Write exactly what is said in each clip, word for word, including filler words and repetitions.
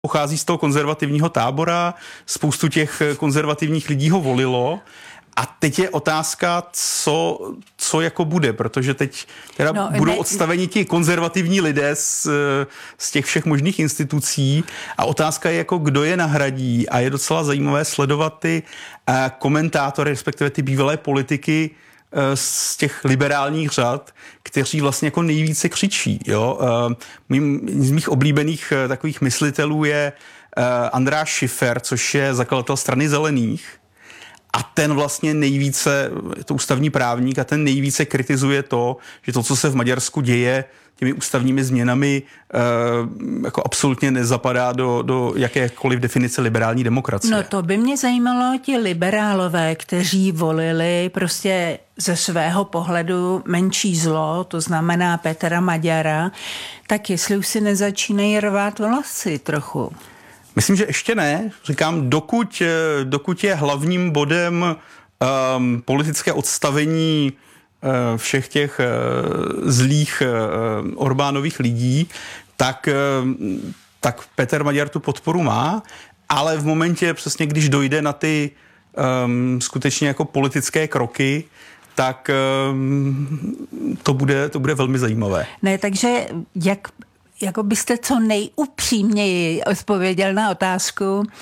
pochází z toho konzervativního tábora, spoustu těch konzervativních lidí ho volilo. A teď je otázka, co, co jako bude, protože teď teda no, budou ne... odstaveni ti konzervativní lidé z, z těch všech možných institucí a otázka je, jako kdo je nahradí a je docela zajímavé sledovat ty uh, komentátory, respektive ty bývalé politiky uh, z těch liberálních řad, kteří vlastně jako nejvíce křičí. Jo? Uh, mým, z mých oblíbených uh, takových myslitelů je uh, András Schiffer, což je zakladatel Strany zelených. A ten vlastně nejvíce, je to ústavní právník, a ten nejvíce kritizuje to, že to, co se v Maďarsku děje těmi ústavními změnami, e, jako absolutně nezapadá do, do jakékoliv definice liberální demokracie. No to by mě zajímalo, ti liberálové, kteří volili prostě ze svého pohledu menší zlo, to znamená Petra Maďara, tak jestli už si nezačínají rvát vlasy trochu. Myslím, že ještě ne. Říkám, dokud, dokud je hlavním bodem um, politické odstavení uh, všech těch uh, zlých uh, Orbánových lidí, tak, uh, tak Peter Maďar tu podporu má, ale v momentě přesně, když dojde na ty um, skutečně jako politické kroky, tak um, to bude, to bude velmi zajímavé. Ne, takže jak... Jako byste co nejupřímněji odpověděl na otázku, uh,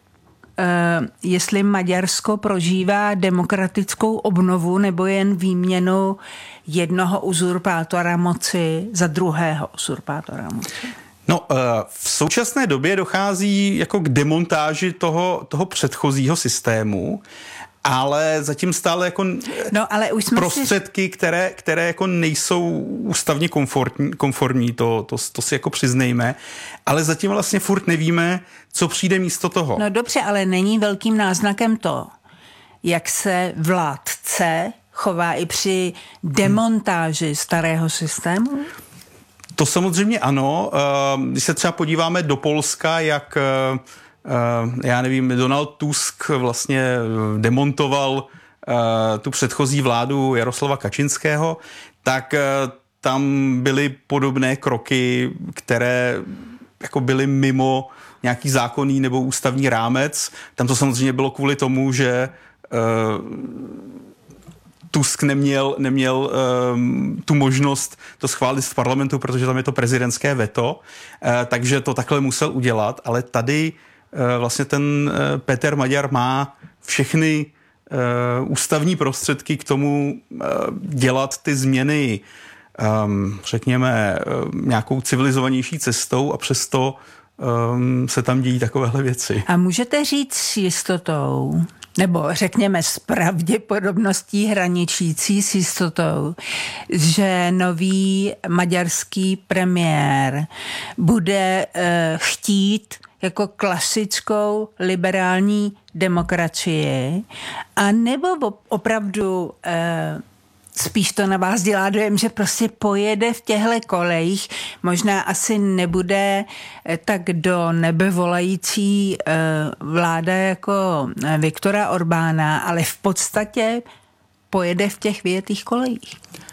jestli Maďarsko prožívá demokratickou obnovu nebo jen výměnu jednoho uzurpátora moci za druhého uzurpátora moci. No, uh, v současné době dochází jako k demontáži toho, toho předchozího systému, ale zatím stále jako no, ale už jsme prostředky, si... které, které jako nejsou ústavně komfortní, konformní, to, to, to si jako přiznejme, ale zatím vlastně furt nevíme, co přijde místo toho. No dobře, ale není velkým náznakem to, jak se vládce chová i při demontáži starého systému? To samozřejmě ano. Když se třeba podíváme do Polska, jak já nevím, Donald Tusk vlastně demontoval uh, tu předchozí vládu Jaroslava Kačinského, tak uh, tam byly podobné kroky, které jako byly mimo nějaký zákonný nebo ústavní rámec. Tam to samozřejmě bylo kvůli tomu, že uh, Tusk neměl, neměl um, tu možnost to schválit v parlamentu, protože tam je to prezidentské veto, uh, takže to takhle musel udělat, ale tady vlastně ten Peter Maďar má všechny uh, ústavní prostředky k tomu uh, dělat ty změny, um, řekněme, uh, nějakou civilizovanější cestou a přesto um, se tam dějí takovéhle věci. A můžete říct s jistotou, nebo řekněme s pravděpodobností hraničící s jistotou, že nový maďarský premiér bude uh, chtít jako klasickou liberální demokracii, a nebo opravdu eh, spíš to na vás dělá dojem, že prostě pojede v těchto kolejích, možná asi nebude eh, tak do nebe volající eh, vláda jako Viktora Orbána, ale v podstatě pojede v těch vyjetých kolejích.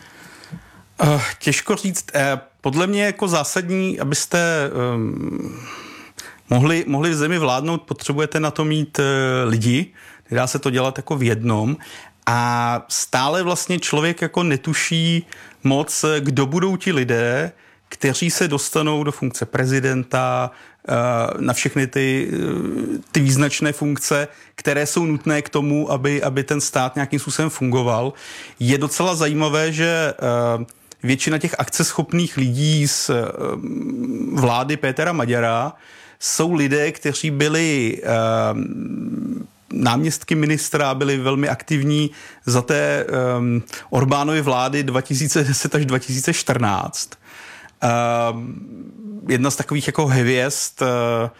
Uh, těžko říct. Eh, podle mě jako zásadní, abyste... Um... Mohli, mohli v zemi vládnout, potřebujete na to mít e, lidi, nedá se to dělat jako v jednom, a stále vlastně člověk jako netuší moc, kdo budou ti lidé, kteří se dostanou do funkce prezidenta, e, na všechny ty, ty význačné funkce, které jsou nutné k tomu, aby, aby ten stát nějakým způsobem fungoval. Je docela zajímavé, že e, většina těch akceschopných lidí z e, vlády Petra Maďara jsou lidé, kteří byli uh, náměstky ministra, byli velmi aktivní za té um, Orbánovy vlády dva tisíce deset až dva tisíce čtrnáct. Uh, jedna z takových jako hvězd, uh,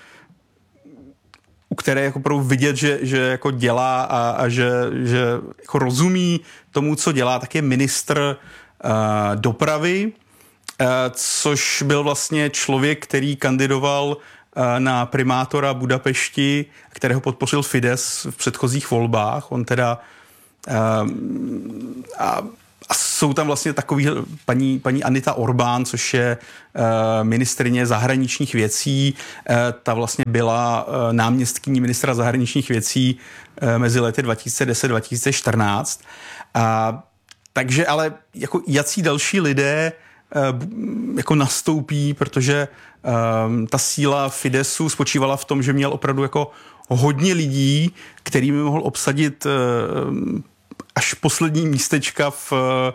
u které jako opravdu vidět, že, že jako dělá a, a že, že jako rozumí tomu, co dělá, tak je ministr uh, dopravy, uh, což byl vlastně člověk, který kandidoval na primátora Budapešti, kterého podpořil Fidesz v předchozích volbách. On teda um, a a jsou tam vlastně takový paní, paní Anita Orbán, což je uh, ministryně zahraničních věcí. Uh, ta vlastně byla uh, náměstkyní ministra zahraničních věcí uh, mezi lety dva tisíce deset dva tisíce čtrnáct. Uh, takže ale jako jací další lidé uh, jako nastoupí, protože uh, ta síla Fidesu spočívala v tom, že měl opravdu jako hodně lidí, kterými mohl obsadit uh, až poslední místečka v,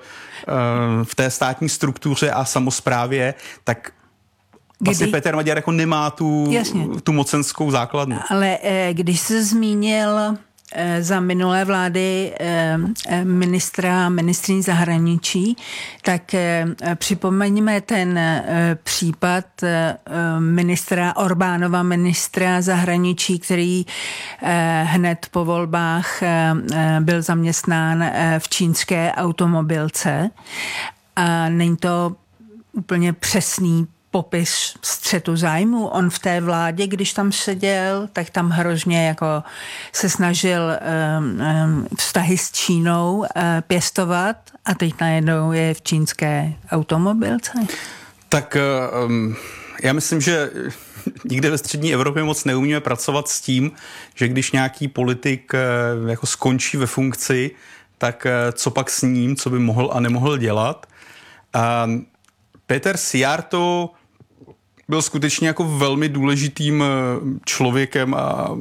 v té státní struktuře a samosprávě, tak vlastně Kdy? Peter Maďar jako nemá tu, tu mocenskou základnu. Ale když se zmínil za minulé vlády ministra, ministryní zahraničí, tak připomeňme ten případ ministra Orbánova, ministra zahraničí, který hned po volbách byl zaměstnán v čínské automobilce. A není to úplně přesný popis střetu zájmu. On v té vládě, když tam seděl, tak tam hrozně jako se snažil um, um, vztahy s Čínou uh, pěstovat a teď najednou je v čínské automobilce. Tak um, já myslím, že nikde ve střední Evropě moc neumíme pracovat s tím, že když nějaký politik uh, jako skončí ve funkci, tak uh, co pak s ním, co by mohl a nemohl dělat. Um, Peter Szijjártó byl skutečně jako velmi důležitým člověkem a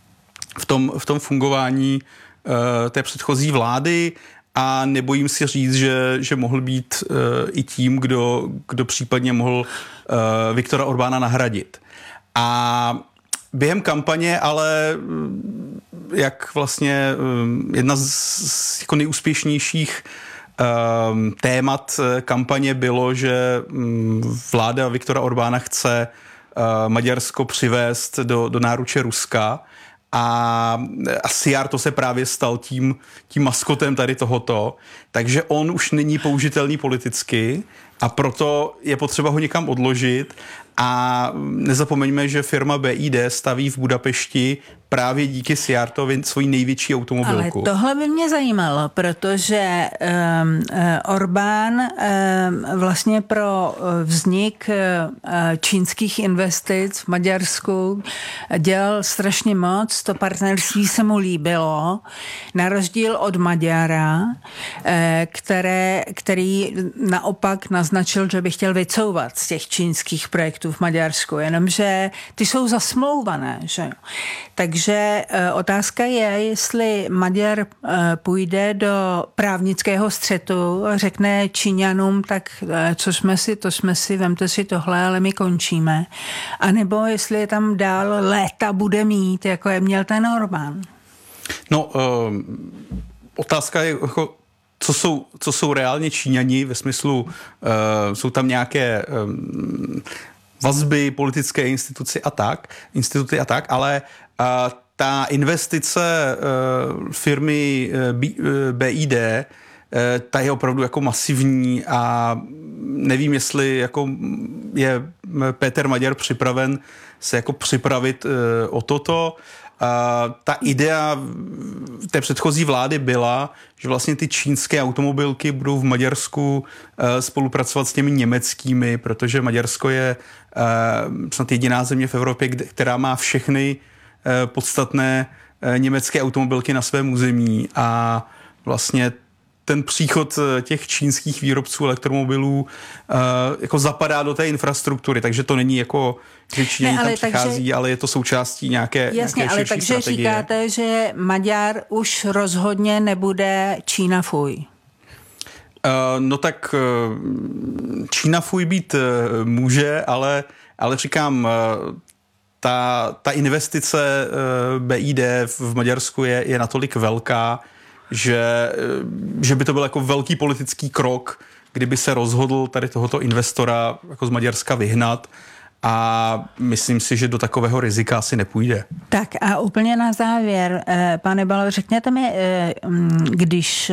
v tom, v tom fungování uh, té předchozí vlády a nebojím si říct, že, že mohl být uh, i tím, kdo, kdo případně mohl uh, Viktora Orbána nahradit. A během kampaně ale jak vlastně um, jedna z, z jako nejúspěšnějších Um, témat kampaně bylo, že um, vláda Viktora Orbána chce uh, Maďarsko přivést do, do náruče Ruska a, a Szijjártó se právě stal tím, tím maskotem tady tohoto, takže on už není použitelný politicky a proto je potřeba ho někam odložit a nezapomeňme, že firma B I D staví v Budapešti právě díky Szijjártóvi svoji největší automobilku. Ale tohle by mě zajímalo, protože um, Orbán um, vlastně pro vznik uh, čínských investic v Maďarsku dělal strašně moc, to partnerství se mu líbilo, na rozdíl od Maďara, uh, které, který naopak naznačil, že by chtěl vycouvat z těch čínských projektů v Maďarsku, jenomže ty jsou zasmlouvané, že? Takže e, otázka je, jestli Maďar e, půjde do právnického střetu a řekne Číňanům, tak e, co jsme si, to jsme si, vemte si tohle, ale my končíme. A nebo jestli je tam dál léta bude mít, jako je měl ten Orbán. No, e, otázka je, jako, co jsou, co jsou reálně Číňani, ve smyslu, e, jsou tam nějaké e, vazby, politické instituce a tak, instituty a tak, ale a ta investice uh, firmy uh, B I D, uh, ta je opravdu jako masivní a nevím, jestli jako je Peter Maďar připraven se jako připravit uh, o toto. Uh, ta idea té předchozí vlády byla, že vlastně ty čínské automobilky budou v Maďarsku uh, spolupracovat s těmi německými, protože Maďarsko je uh, snad jediná země v Evropě, která má všechny podstatné německé automobilky na svém území a vlastně ten příchod těch čínských výrobců elektromobilů jako zapadá do té infrastruktury, takže to není jako, že Číňani tam přichází, takže, ale je to součástí nějaké, jasně, nějaké širší ale takže strategie. Říkáte, že Maďar už rozhodně nebude Čína fuj. No tak Čína fuj být může, ale, ale říkám, Ta, ta investice B I D v Maďarsku je, je natolik velká, že, že by to byl jako velký politický krok, kdyby se rozhodl tady tohoto investora jako z Maďarska vyhnat a myslím si, že do takového rizika asi nepůjde. Tak a úplně na závěr, pane Balo, řekněte mi, když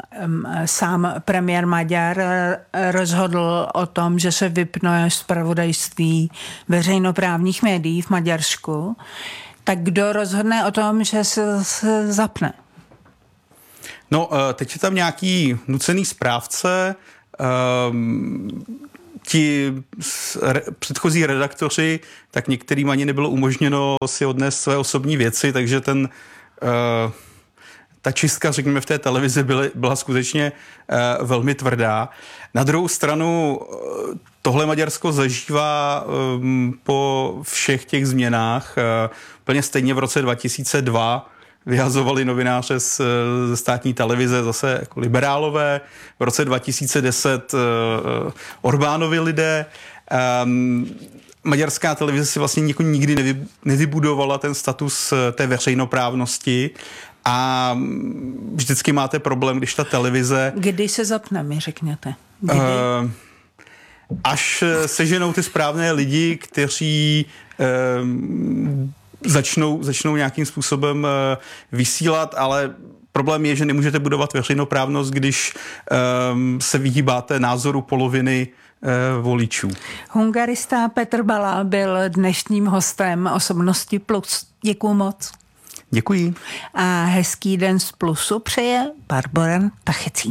sám premiér Maďar rozhodl o tom, že se vypne zpravodajství veřejnoprávních médií v Maďarsku, tak kdo rozhodne o tom, že se, se zapne? No, teď je tam nějaký nucený správce, um, ti re, předchozí redaktoři, tak některým ani nebylo umožněno si odnést své osobní věci, takže ten, uh, ta čistka, řekněme, v té televizi byly, byla skutečně uh, velmi tvrdá. Na druhou stranu uh, tohle Maďarsko zažívá um, po všech těch změnách. Uh, úplně stejně v roce dva tisíce dva vyhazovali novináře z, ze státní televize zase jako liberálové. V roce dva tisíce deset uh, Orbánovi lidé. Um, maďarská televize si vlastně nikdy nevy, nevybudovala ten status té veřejnoprávnosti a vždycky máte problém, když ta televize... Kdy se zapne, mi řekněte? Kdy? Uh, až seženou ty správné lidi, kteří... Uh, Začnou, začnou nějakým způsobem uh, vysílat, ale problém je, že nemůžete budovat veřejnoprávnost, když um, se vyhýbáte názoru poloviny uh, voličů. Hungarista Petr Bala byl dnešním hostem Osobnosti Plus. Děkuju moc. Děkuji. A hezký den z Plusu přeje Barbora Tachecí.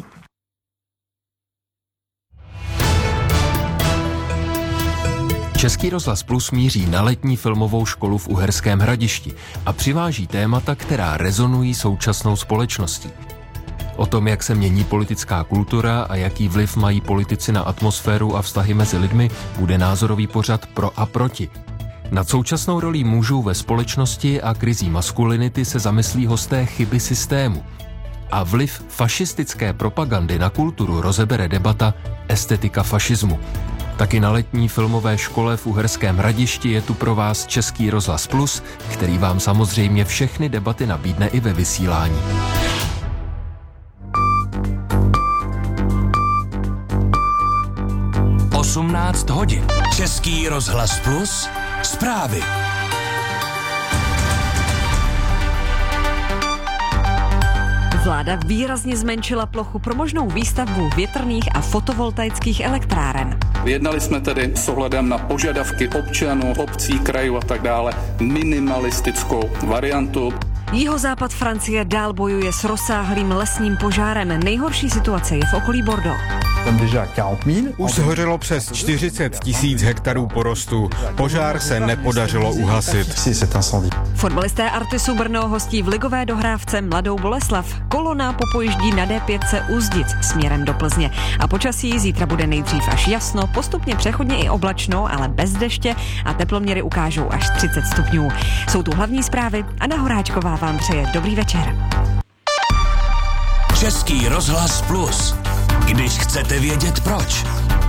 Český rozhlas Plus míří na letní filmovou školu v Uherském Hradišti a přiváží témata, která rezonují současnou společností. O tom, jak se mění politická kultura a jaký vliv mají politici na atmosféru a vztahy mezi lidmi, bude názorový pořad Pro a proti. Nad současnou rolí mužů ve společnosti a krizí maskulinity se zamyslí hosté chyby systému. A vliv fašistické propagandy na kulturu rozebere debata Estetika fašismu. Taky na letní filmové škole v Uherském Hradišti je tu pro vás Český rozhlas Plus, který vám samozřejmě všechny debaty nabídne i ve vysílání. osmnáct hodin. Český rozhlas Plus. Zprávy. Vláda výrazně zmenšila plochu pro možnou výstavbu větrných a fotovoltaických elektráren. Vyjednali jsme tedy s ohledem na požadavky občanů, obcí, krajů a tak dále minimalistickou variantu. Jihozápad Francie dál bojuje s rozsáhlým lesním požárem. Nejhorší situace je v okolí Bordeaux. Už shořelo přes čtyřicet tisíc hektarů porostu. Požár se nepodařilo uhasit. Fotbalisté Artisu Brno hostí v ligové dohrávce Mladou Boleslav. Kolona popojíždí na D pět Úzdic směrem do Plzně. A počasí zítra bude nejdřív až jasno, postupně přechodně i oblačno, ale bez deště a teploměry ukážou až třicet stupňů. Jsou tu hlavní zprávy a Anna Horáčková vám přeje dobrý večer. Český rozhlas Plus. Když chcete vědět proč.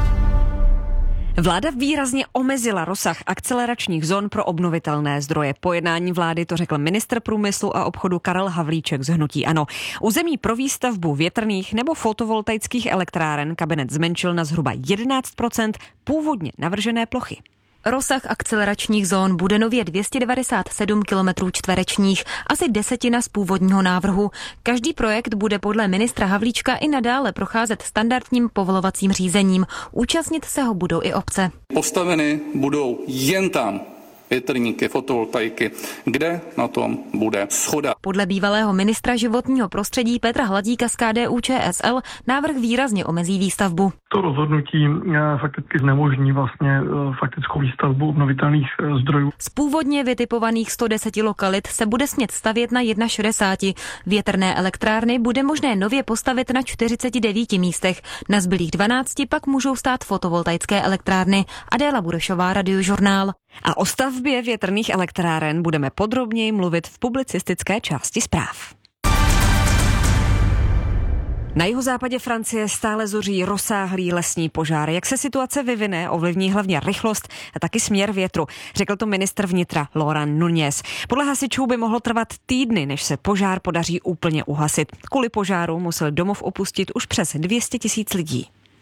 Vláda výrazně omezila rozsah akceleračních zón pro obnovitelné zdroje. Po jednání vlády to řekl ministr průmyslu a obchodu Karel Havlíček z hnutí ANO. Území pro výstavbu větrných nebo fotovoltaických elektráren kabinet zmenšil na zhruba jedenáct procent původně navržené plochy. Rozsah akceleračních zón bude nově dvě stě devadesát sedm kilometrů čtverečních, asi desetina z původního návrhu. Každý projekt bude podle ministra Havlíčka i nadále procházet standardním povolovacím řízením. Účastnit se ho budou i obce. Postaveny budou jen tam větrníky, fotovoltaiky, kde na tom bude shoda. Podle bývalého ministra životního prostředí Petra Hladíka z K D U Č S L návrh výrazně omezí výstavbu. To rozhodnutí fakticky znemožní vlastně faktickou výstavbu obnovitelných zdrojů. Z původně vytipovaných sto deset lokalit se bude smět stavět na šedesát jedna. Větrné elektrárny bude možné nově postavit na čtyřiceti devíti místech. Na zbylých dvanácti pak můžou stát fotovoltaické elektrárny. Adéla Burešová, Radiožurnál. A o stavbě větrných elektráren budeme podrobněji mluvit v publicistické části zpráv. Na jihozápadě Francie stále zuří rozsáhlý lesní požár. Jak se situace vyvine, ovlivní hlavně rychlost a taky směr větru, řekl to ministr vnitra Laurent Nunez. Podle hasičů by mohlo trvat týdny, než se požár podaří úplně uhasit. Kvůli požáru musel domov opustit už přes dvě stě tisíc lidí.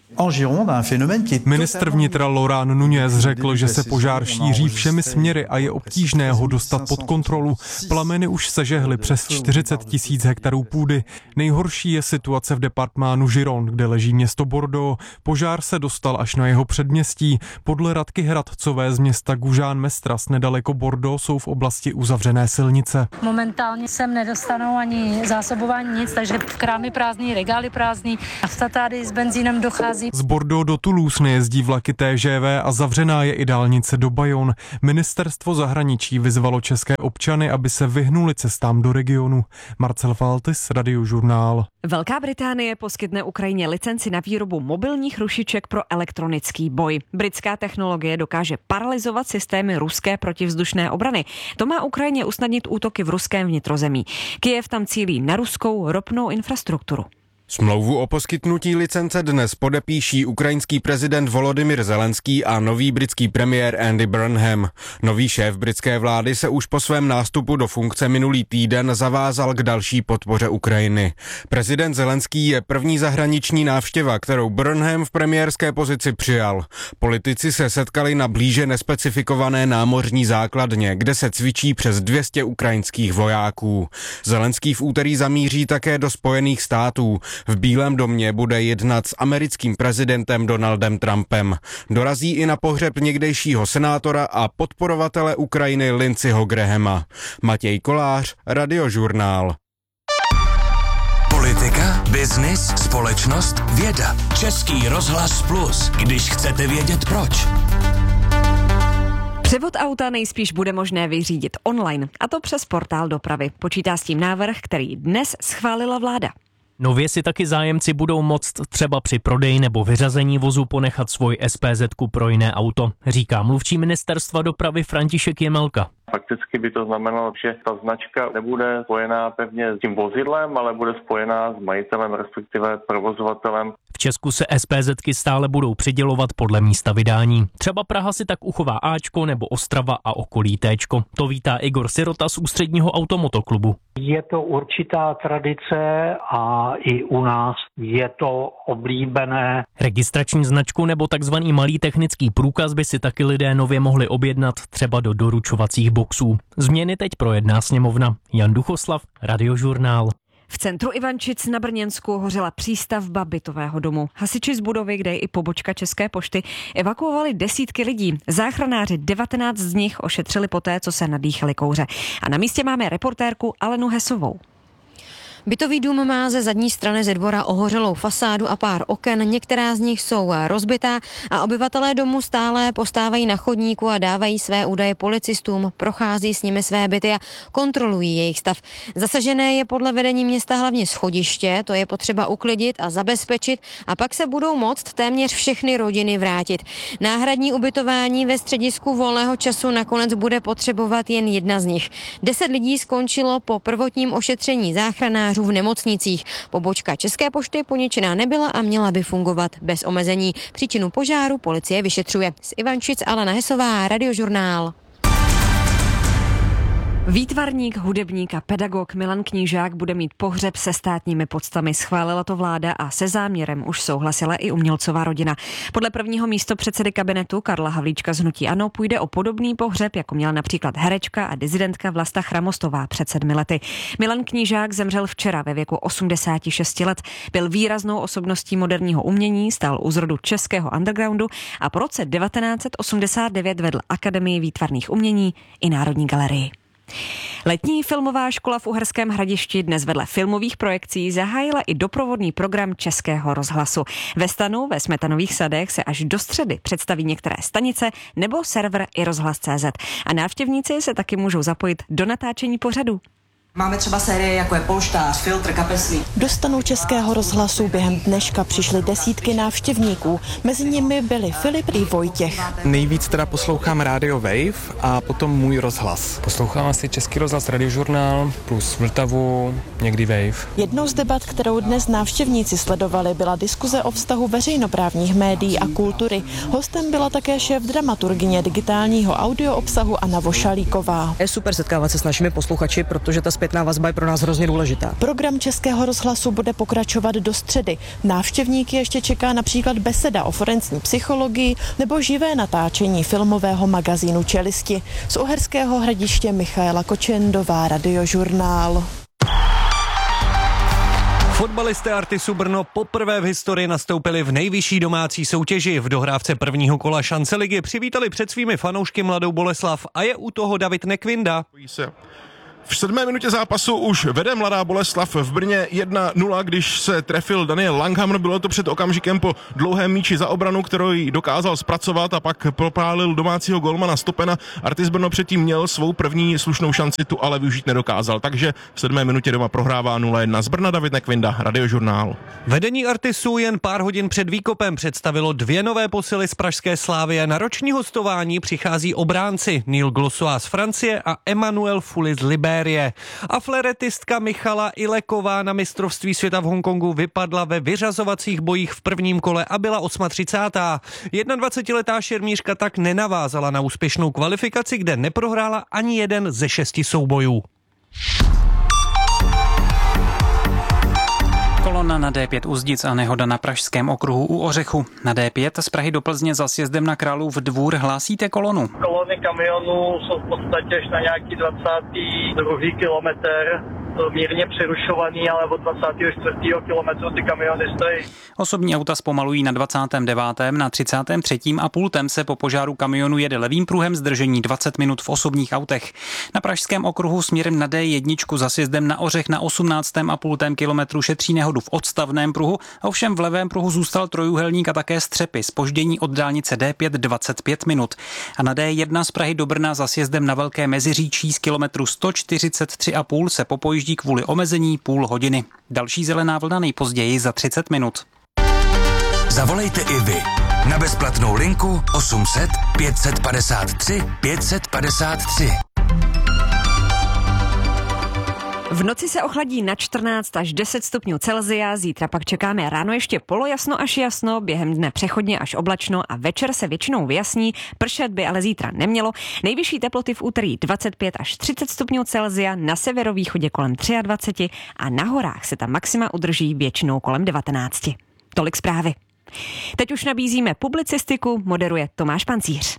Ministr vnitra Laurent Nunez řekl, že se požár šíří všemi směry a je obtížné ho dostat pod kontrolu. Plameny už sežehly přes čtyřicet tisíc hektarů půdy. Nejhorší je situace v departmánu Gironde, kde leží město Bordeaux. Požár se dostal až na jeho předměstí. Podle Radky Hradcové z města Gujan-Mestras nedaleko Bordeaux jsou v oblasti uzavřené silnice. Momentálně sem nedostanou ani zásobování nic, takže krámy prázdný, regály prázdný a v tady s benzínem dochází. Z Bordeaux do Toulouse nejezdí vlaky T G V a zavřená je i dálnice do Bayonne. Ministerstvo zahraničí vyzvalo české občany, aby se vyhnuli cestám do regionu. Marcel Faltis, Radiožurnál. Velká Británie poskytne Ukrajině licenci na výrobu mobilních rušiček pro elektronický boj. Britská technologie dokáže paralyzovat systémy ruské protivzdušné obrany. To má Ukrajině usnadnit útoky v ruském vnitrozemí. Kyjev tam cílí na ruskou ropnou infrastrukturu. Smlouvu o poskytnutí licence dnes podepíší ukrajinský prezident Volodymyr Zelenský a nový britský premiér Andy Burnham. Nový šéf britské vlády se už po svém nástupu do funkce minulý týden zavázal k další podpoře Ukrajiny. Prezident Zelenský je první zahraniční návštěva, kterou Burnham v premiérské pozici přijal. Politici se setkali na blíže nespecifikované námořní základně, kde se cvičí přes dvě stě ukrajinských vojáků. Zelenský v úterý zamíří také do Spojených států. V Bílém domě bude jednat s americkým prezidentem Donaldem Trumpem. Dorazí i na pohřeb někdejšího senátora a podporovatele Ukrajiny Lindseyho Grahama. Matěj Kolář, Radiožurnál. Politika, biznis, společnost, věda. Český rozhlas Plus, když chcete vědět proč. Převod auta nejspíš bude možné vyřídit online, a to přes portál dopravy. Počítá s tím návrh, který dnes schválila vláda. Nově si taky zájemci budou moct třeba při prodeji nebo vyřazení vozu ponechat svůj es pé zetku pro jiné auto, říká mluvčí ministerstva dopravy František Jemelka. Fakticky by to znamenalo, že ta značka nebude spojená pevně s tím vozidlem, ale bude spojená s majitelem, respektive provozovatelem. V Česku se es pé zetky stále budou přidělovat podle místa vydání. Třeba Praha si tak uchová Ačko nebo Ostrava a okolí Téčko. To vítá Igor Sirota z Ústředního automotoklubu. Je to určitá tradice a i u nás je to oblíbené. Registrační značku nebo takzvaný malý technický průkaz by si taky lidé nově mohli objednat třeba do doručovacích boxů. Změny teď projedná sněmovna. Jan Duchoslav, Radiožurnál. V centru Ivančic na Brněnsku hořela přístavba bytového domu. Hasiči z budovy, kde je i pobočka České pošty, evakuovali desítky lidí. Záchranáři devatenáct z nich ošetřili poté, co se nadýchali kouře. A na místě máme reportérku Alenu Hesovou. Bytový dům má ze zadní strany ze dvora ohořelou fasádu a pár oken, některá z nich jsou rozbitá a obyvatelé domu stále postávají na chodníku a dávají své údaje policistům, prochází s nimi své byty a kontrolují jejich stav. Zasažené je podle vedení města hlavně schodiště, to je potřeba uklidit a zabezpečit a pak se budou moct téměř všechny rodiny vrátit. Náhradní ubytování ve středisku volného času nakonec bude potřebovat jen jedna z nich. Deset lidí skončilo po prvotním ošetření záchranářů v nemocnicích. Pobočka České pošty poničená nebyla a měla by fungovat bez omezení. Příčinu požáru policie vyšetřuje. Z Ivančic Alena Hesová, Radiožurnál. Výtvarník, hudebník a pedagog Milan Knížák bude mít pohřeb se státními poctami. Schválila to vláda a se záměrem už souhlasila i umělcová rodina. Podle prvního místopředsedy kabinetu Karla Havlíčka z hnutí ANO půjde o podobný pohřeb, jako měla například herečka a dizidentka Vlasta Chramostová před sedmi lety. Milan Knížák zemřel včera ve věku osmdesáti šesti let. Byl výraznou osobností moderního umění, stál u zrodu českého undergroundu a po roce devatenáct set osmdesát devět vedl Akademii výtvarných umění i Národní galerii. Letní filmová škola v Uherském Hradišti dnes vedle filmových projekcí zahájila i doprovodný program Českého rozhlasu. Ve stanu ve Smetanových sadech se až do středy představí některé stanice nebo server i rozhlas tečka cé zet. A návštěvníci se taky můžou zapojit do natáčení pořadu. Máme třeba série jako je Polštář, Filtr, Kapeslí. Do stanu Českého rozhlasu během dneška přišly desítky návštěvníků. Mezi nimi byli Filip i Vojtěch. Nejvíc teda poslouchám Radio Wave a potom Můj rozhlas. Poslouchám asi Český rozhlas, Radiožurnál plus Vltavu, někdy Wave. Jednou z debat, kterou dnes návštěvníci sledovali, byla diskuze o vztahu veřejnoprávních médií a kultury. Hostem byla také šéf dramaturgyně digitálního audio obsahu Anna Vošalíková. Je super setkávat se s našimi posluchači, protože ta zpětná vazba je pro nás hrozně důležitá. Program Českého rozhlasu bude pokračovat do středy. Návštěvníky ještě čeká například beseda o forenzní psychologii nebo živé natáčení filmového magazínu Čelisti. Z Uherského Hradiště Michaela Kočendová, Radiožurnál. Fotbalisté Artisu Brno poprvé v historii nastoupili v nejvyšší domácí soutěži. V dohrávce prvního kola šance ligy přivítali před svými fanoušky Mladou Boleslav a je u toho David Nekvinda. V sedmé minutě zápasu už vede Mladá Boleslav v Brně jedna nula, když se trefil Daniel Langhammer. Bylo to před okamžikem po dlouhém míči za obranu, kterou ji dokázal zpracovat a pak propálil domácího golmana Stopena. Artis Brno předtím měl svou první slušnou šanci, tu ale využít nedokázal. Takže v sedmé minutě doma prohrává nula jedna z Brna. David Nekvinda, Radiožurnál. Vedení Artisu jen pár hodin před výkopem představilo dvě nové posily z pražské Slávie. Na roční hostování přichází obránci Neil Glossois z Francie a Emmanuel Fully z Libérie. A fleretistka Michala Ileková na mistrovství světa v Hongkongu vypadla ve vyřazovacích bojích v prvním kole a byla třicátá osmá. dvacetiletá šermířka tak nenavázala na úspěšnou kvalifikaci, kde neprohrála ani jeden ze šesti soubojů. Kolona na D pět u Zdic a nehoda na pražském okruhu u Ořechu. Na D pět z Prahy do Plzně za sjezdem na Králův Dvůr hlásíte kolonu. Kolony kamionů jsou v podstatě až na nějaký dvacátý druhý kilometr. Mírně přerušovaný, ale od dvacátého čtvrtého kilometru ty kamiony stojí. Osobní auta zpomalují na dvacátém devátém Na třicátém třetím a pultem se po požáru kamionu jede levým pruhem zdržení dvacet minut v osobních autech. Na pražském okruhu směrem na D jedna za sjezdem na Ořech na osmnáctém a půltém kilometru šetří nehodu v odstavném pruhu, a ovšem v levém pruhu zůstal trojúhelník a také střepy. Zpoždění od dálnice D pět dvacet pět minut. A na D jedna z Prahy do Brna za sjezdem na Velké Meziříčí z kilometru sto čtyřicet tři a půl se popojíždí kvůli omezení půl hodiny. Další zelená vlna nejpozději za třicet minut. Zavolejte i vy na bezplatnou linku osm set pět padesát tři pět padesát tři. V noci se ochladí na čtrnáct až deset stupňů Celsia, zítra pak čekáme ráno ještě polojasno až jasno, během dne přechodně až oblačno a večer se většinou vyjasní, pršet by ale zítra nemělo. Nejvyšší teploty v úterý dvacet pět až třicet stupňů Celsia, na severovýchodě kolem dvacet tři a na horách se ta maxima udrží většinou kolem devatenáct. Tolik zprávy. Teď už nabízíme publicistiku, moderuje Tomáš Pancíř.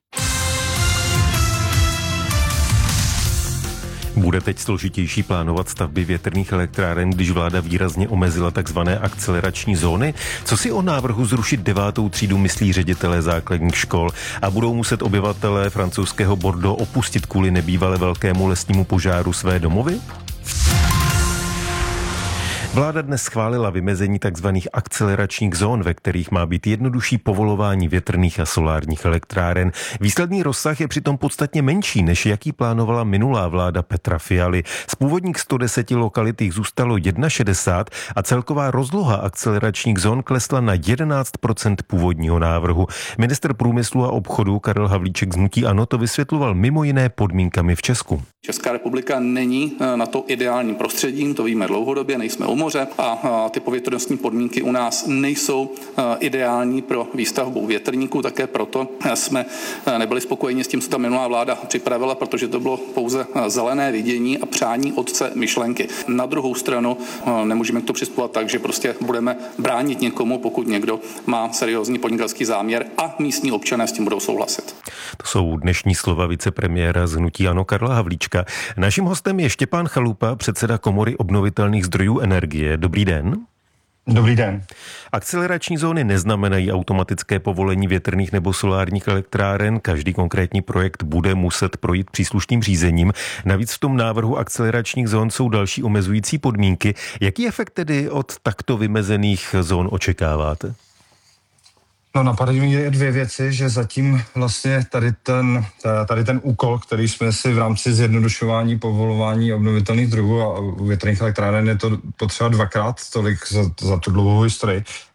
Bude teď složitější plánovat stavby větrných elektráren, když vláda výrazně omezila takzvané akcelerační zóny? Co si o návrhu zrušit devátou třídu myslí ředitelé základních škol a budou muset obyvatelé francouzského Bordeaux opustit kvůli nebývale velkému lesnímu požáru své domovy? Vláda dnes schválila vymezení tzv. Akceleračních zón, ve kterých má být jednodušší povolování větrných a solárních elektráren. Výsledný rozsah je přitom podstatně menší, než jaký plánovala minulá vláda Petra Fialy. Z původních sto deset lokalit jich zůstalo šedesát jedna a celková rozloha akceleračních zón klesla na jedenáct procent původního návrhu. Ministr průmyslu a obchodu Karel Havlíček z hnutí ANO to vysvětloval mimo jiné podmínkami v Česku. Česká republika není na to ideálním prostředím, to víme dlouhodobě, nejsme u moře a ty povětrnostní podmínky u nás nejsou ideální pro výstavbu větrníků, také proto jsme nebyli spokojeni s tím, co ta minulá vláda připravila, protože to bylo pouze zelené vidění a přání otce myšlenky. Na druhou stranu nemůžeme k to přistupovat tak, že prostě budeme bránit někomu, pokud někdo má seriózní podnikatelský záměr a místní občané s tím budou souhlasit. To jsou dnešní slova vicepremiéra z hnutí ANO Karla Havlíčka. Naším hostem je Štěpán Chalupa, předseda Komory obnovitelných zdrojů energie. Dobrý den. Dobrý den. Akcelerační zóny neznamenají automatické povolení větrných nebo solárních elektráren. Každý konkrétní projekt bude muset projít příslušným řízením. Navíc v tom návrhu akceleračních zón jsou další omezující podmínky. Jaký efekt tedy od takto vymezených zón očekáváte? No, napadají mě dvě věci, že zatím vlastně tady ten, tady ten úkol, který jsme si v rámci zjednodušování povolování obnovitelných zdrojů a větrných elektráren je to potřeba dvakrát tolik za, za tu dlouhou historii.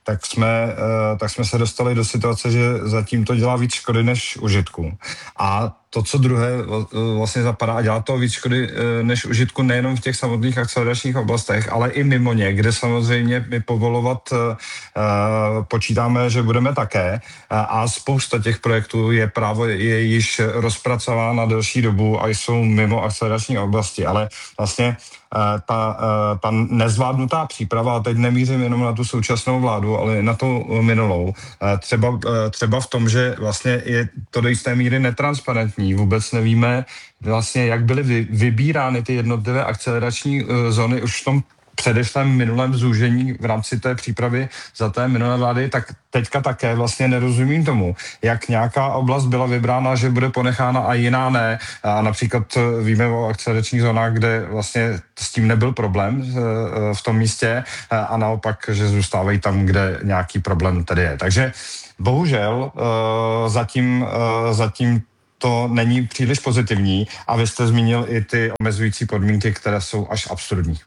tak jsme, tak jsme se dostali do situace, že zatím to dělá víc škody než užitku. A to, co druhé vlastně zapadá a dělá to víc škody než užitku nejenom v těch samotných akceleračních oblastech, ale i mimo ně, kde samozřejmě my povolovat počítáme, že budeme také a spousta těch projektů je právě je již rozpracována na delší dobu a jsou mimo akcelerační oblasti, ale vlastně ta, ta nezvládnutá příprava, a teď nemířím jenom na tu současnou vládu, ale na tu minulou, třeba, třeba v tom, že vlastně je to do jisté míry netransparentní, vůbec nevíme vlastně, jak byly vy, vybírány ty jednotlivé akcelerační zóny už v tom předešlém minulém zúžení v rámci té přípravy za té minulé vlády, tak teďka také vlastně nerozumím tomu, jak nějaká oblast byla vybrána, že bude ponechána a jiná ne. A například víme o akceleračních zónách, kde vlastně s tím nebyl problém v tom místě a naopak, že zůstávají tam, kde nějaký problém tedy je. Takže bohužel zatím, zatím to není příliš pozitivní a vy jste zmínil i ty omezující podmínky, které jsou až absurdní.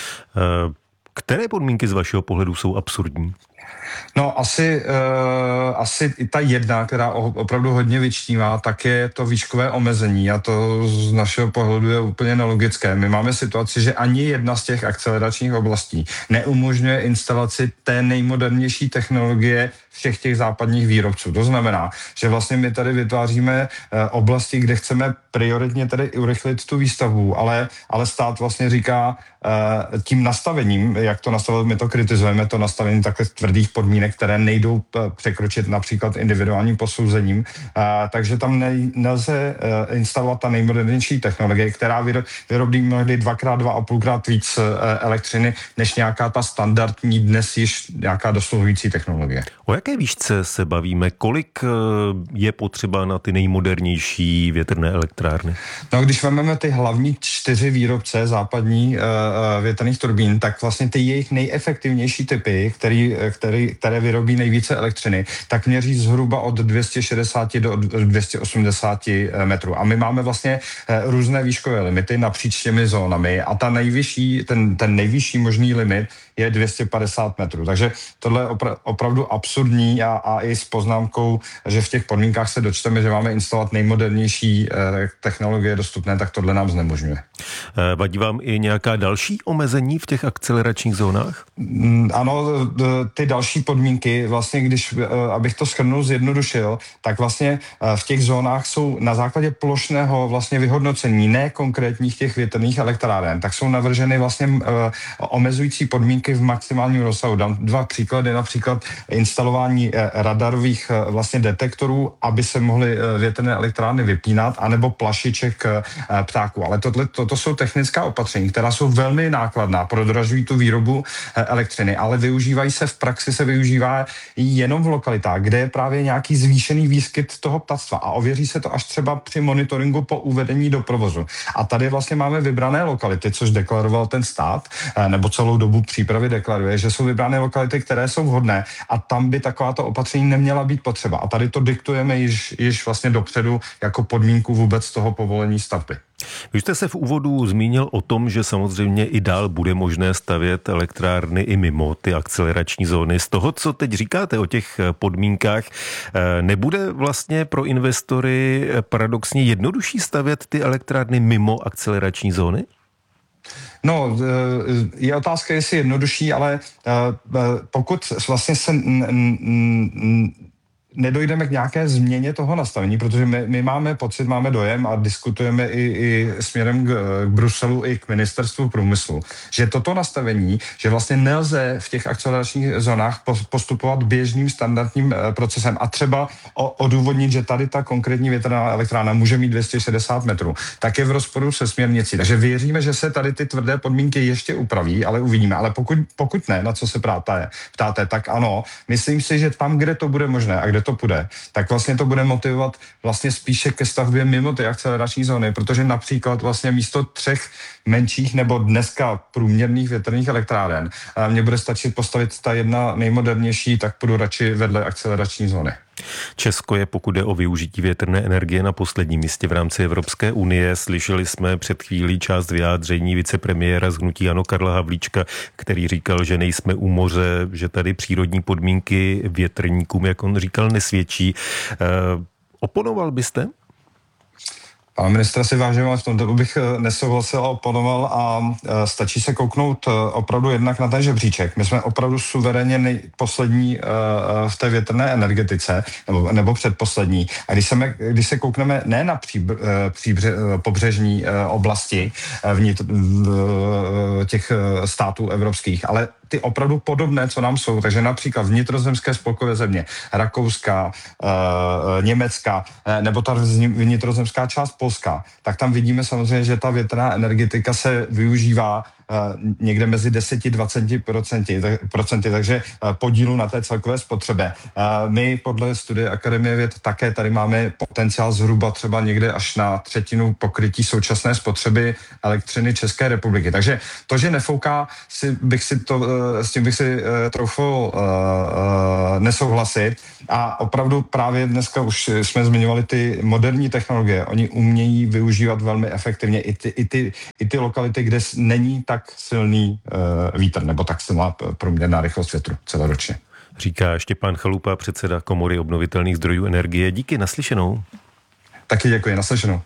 Které podmínky z vašeho pohledu jsou absurdní? No asi, uh, asi i ta jedna, která opravdu hodně vyčnívá, tak je to výškové omezení a to z našeho pohledu je úplně nelogické. My máme situaci, že ani jedna z těch akceleračních oblastí neumožňuje instalaci té nejmodernější technologie všech těch západních výrobců. To znamená, že vlastně my tady vytváříme uh, oblasti, kde chceme prioritně tady urychlit tu výstavbu, ale, ale stát vlastně říká uh, tím nastavením, jak to nastavit, my to kritizujeme, to nastavení takhle tvrdých podmínek, které nejdou překročit například individuálním posouzením, uh, takže tam ne, nelze uh, instalovat ta nejmodernější technologie, která vyro, vyrobí mnohdy dvakrát, dva a půlkrát víc uh, elektřiny, než nějaká ta standardní dnes již nějaká dosluhující technologie. O jaké výšce se bavíme? Kolik je potřeba na ty nejmodernější větrné elektrárny? No, když vezmeme ty hlavní čtyři výrobce západní uh, větrných turbín, tak vlastně ty jejich nejefektivnější typy, který, který, které vyrobí nejvíce elektřiny, tak měří zhruba od dvě stě šedesát do dvě stě osmdesát metrů. A my máme vlastně uh, různé výškové limity napříč těmi zónami a ta nejvyšší, ten, ten nejvyšší možný limit je dvě stě padesát metrů. Takže tohle je opra- opravdu absurdní a, a i s poznámkou, že v těch podmínkách se dočteme, že máme instalovat nejmodernější eh, technologie dostupné, tak tohle nám znemožňuje. Eh, vadí vám i nějaká další omezení v těch akceleračních zónách? Mm, ano, ty další podmínky, vlastně když, eh, abych to shrnul, zjednodušil, tak vlastně eh, v těch zónách jsou na základě plošného vlastně vyhodnocení, ne konkrétních těch větrných elektráren, tak jsou navrženy vlastně eh, omezující podmínky v maximálním rozsahu. Dám dva příklady, například instalování radarových vlastně detektorů, aby se mohly větrné elektrárny vypínat, anebo plašiček ptáků. Ale tohle, toto jsou technická opatření, která jsou velmi nákladná, prodražují tu výrobu elektřiny, ale využívají se v praxi, se využívá jenom v lokalitách, kde je právě nějaký zvýšený výskyt toho ptactva a ověří se to až třeba při monitoringu po uvedení do provozu. A tady vlastně máme vybrané lokality, což deklaroval ten stát, nebo celou dobu přípravy deklaruje, že jsou vybrané lokality, které jsou vhodné a tam by takováto opatření neměla být potřeba. A tady to diktujeme již, již vlastně dopředu jako podmínku vůbec toho povolení stavby. Vy jste se v úvodu zmínil o tom, že samozřejmě i dál bude možné stavět elektrárny i mimo ty akcelerační zóny. Z toho, co teď říkáte o těch podmínkách, nebude vlastně pro investory paradoxně jednodušší stavět ty elektrárny mimo akcelerační zóny? No, je otázka, jestli jednodušší, ale pokud vlastně se n- n- n- nedojdeme k nějaké změně toho nastavení, protože my, my máme pocit, máme dojem a diskutujeme i, i směrem k, k Bruselu, i k ministerstvu průmyslu, že toto nastavení, že vlastně nelze v těch akceleračních zónách postupovat běžným standardním procesem a třeba o, odůvodnit, že tady ta konkrétní větrná elektrárna může mít dvě stě šedesát metrů, tak je v rozporu se směrnicí. Takže věříme, že se tady ty tvrdé podmínky ještě upraví, ale uvidíme. Ale pokud, pokud ne, na co se ptáte, ptáte, tak ano, myslím si, že tam, kde to bude možné a kde to půjde, tak vlastně to bude motivovat vlastně spíše ke stavbě mimo ty akcelerační zóny, protože například vlastně místo třech menších nebo dneska průměrných větrných elektráren mně bude stačit postavit ta jedna nejmodernější, tak půjdu radši vedle akcelerační zóny. Česko je, pokud jde o využití větrné energie, na posledním místě v rámci Evropské unie. Slyšeli jsme před chvílí část vyjádření vicepremiéra z hnutí ANO Karla Havlíčka, který říkal, že nejsme u moře, že tady přírodní podmínky větrníkům, jak on říkal, nesvědčí. E, oponoval byste? Pana ministra si vážím, ale v tomto bych nesouhlasil a oponoval a stačí se kouknout opravdu jednak na ten žebříček. My jsme opravdu suverénně nej, poslední v té větrné energetice, nebo, nebo předposlední. A když se, když se koukneme ne na příbr, příbře, pobřežní oblasti vnitř těch států evropských, ale ty opravdu podobné, co nám jsou. Takže například vnitrozemské spolkové země, Rakouska, e, Německa, e, nebo ta vnitrozemská část Polska, tak tam vidíme samozřejmě, že ta větrná energetika se využívá někde mezi deset až dvacet procent, takže podílu na té celkové spotřebě. My podle studie Akademie věd také tady máme potenciál zhruba třeba někde až na třetinu pokrytí současné spotřeby elektřiny České republiky. Takže to, že nefouká, si bych si to, s tím bych si troufl nesouhlasit. A opravdu právě dneska už jsme zmiňovali ty moderní technologie. Oni umějí využívat velmi efektivně i ty, i ty, i ty lokality, kde není tak silný uh, vítr nebo tak silná průměrná rychlost větru celoročně. Říká Štěpán Chalupa, předseda Komory obnovitelných zdrojů energie. Díky, naslyšenou. Taky děkuji, naslyšenou.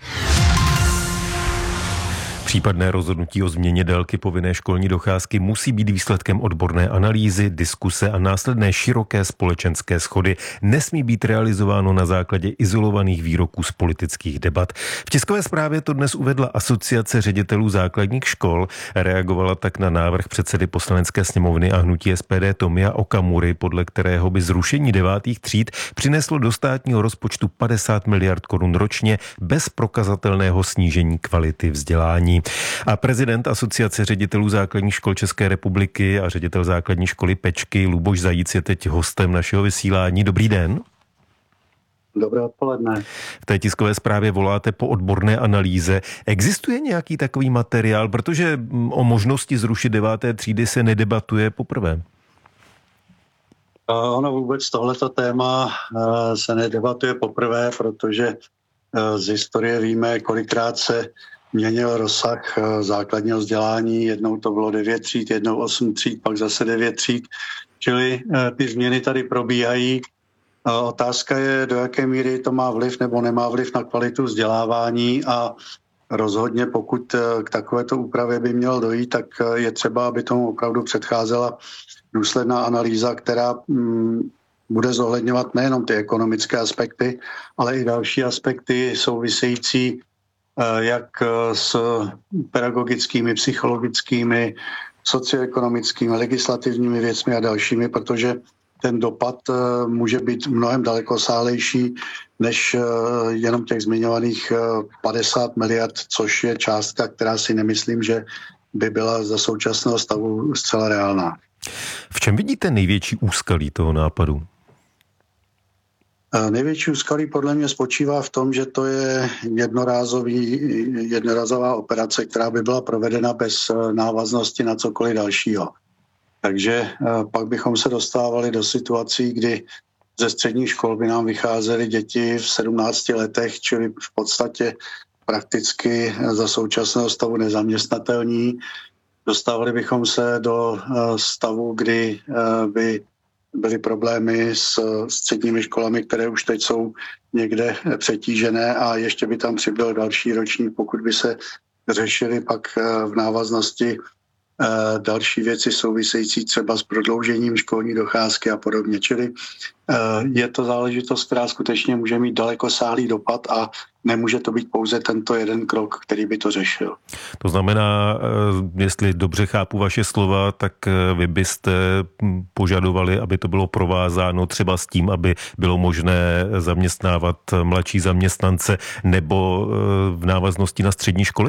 Případné rozhodnutí o změně délky povinné školní docházky musí být výsledkem odborné analýzy, diskuse a následné široké společenské shody. Nesmí být realizováno na základě izolovaných výroků z politických debat. V tiskové zprávě to dnes uvedla Asociace ředitelů základních škol. Reagovala tak na návrh předsedy Poslanecké sněmovny a hnutí S P D Tomia Okamury, podle kterého by zrušení devátých tříd přineslo do státního rozpočtu padesát miliard korun ročně bez prokazatelného snížení kvality vzdělání. A prezident Asociace ředitelů základních škol České republiky a ředitel základní školy Pečky Luboš Zajíc je teď hostem našeho vysílání. Dobrý den. Dobré odpoledne. V té tiskové zprávě voláte po odborné analýze. Existuje nějaký takový materiál, protože o možnosti zrušit deváté třídy se nedebatuje poprvé? Ono vůbec tohleto téma se nedebatuje poprvé, protože z historie víme, kolikrát se měnil rozsah základního vzdělání, jednou to bylo devět tříd, jednou osm tříd, pak zase devět tříd, čili ty změny tady probíhají. Otázka je, do jaké míry to má vliv nebo nemá vliv na kvalitu vzdělávání a rozhodně pokud k takovéto úpravě by mělo dojít, tak je třeba, aby tomu opravdu předcházela důsledná analýza, která bude zohledňovat nejenom ty ekonomické aspekty, ale i další aspekty související jak s pedagogickými, psychologickými, socioekonomickými, legislativními věcmi a dalšími, protože ten dopad může být mnohem dalekosálejší než jenom těch zmiňovaných padesát miliard, což je částka, která si nemyslím, že by byla za současného stavu zcela reálná. V čem vidíte největší úskalí toho nápadu? Největší úskalí podle mě spočívá v tom, že to je jednorázový, jednorázová operace, která by byla provedena bez návaznosti na cokoliv dalšího. Takže pak bychom se dostávali do situací, kdy ze středních škol by nám vycházely děti v sedmnácti letech, čili v podstatě prakticky za současného stavu nezaměstnatelní. Dostávali bychom se do stavu, kdy by byly problémy s středními školami, které už teď jsou někde přetížené a ještě by tam přibyl další ročník, pokud by se řešily pak v návaznosti další věci související třeba s prodloužením školní docházky a podobně. Čili je to záležitost, která skutečně může mít dalekosáhlý dopad a nemůže to být pouze tento jeden krok, který by to řešil. To znamená, jestli dobře chápu vaše slova, tak vy byste požadovali, aby to bylo provázáno třeba s tím, aby bylo možné zaměstnávat mladší zaměstnance nebo v návaznosti na střední školy?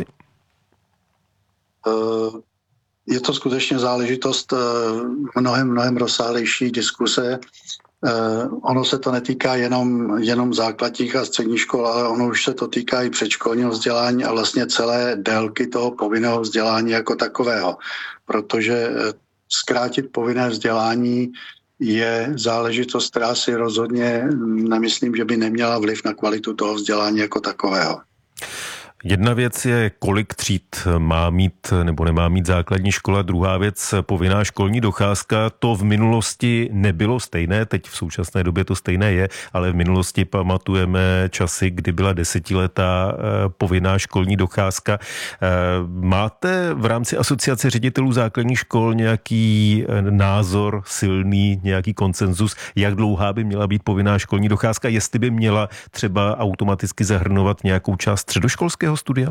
Uh... Je to skutečně záležitost mnohem, mnohem rozsáhlejší diskuse. Ono se to netýká jenom, jenom základních a středních škol, ale ono už se to týká i předškolního vzdělání a vlastně celé délky toho povinného vzdělání jako takového. Protože zkrátit povinné vzdělání je záležitost, která si rozhodně nemyslím, že by neměla vliv na kvalitu toho vzdělání jako takového. Jedna věc je, kolik tříd má mít nebo nemá mít základní škola, druhá věc povinná školní docházka. To v minulosti nebylo stejné, teď v současné době to stejné je, ale v minulosti pamatujeme časy, kdy byla desetiletá povinná školní docházka. Máte v rámci asociace ředitelů základních škol nějaký názor silný, nějaký konsenzus, jak dlouhá by měla být povinná školní docházka, jestli by měla třeba automaticky zahrnovat nějakou část středoškolského studia?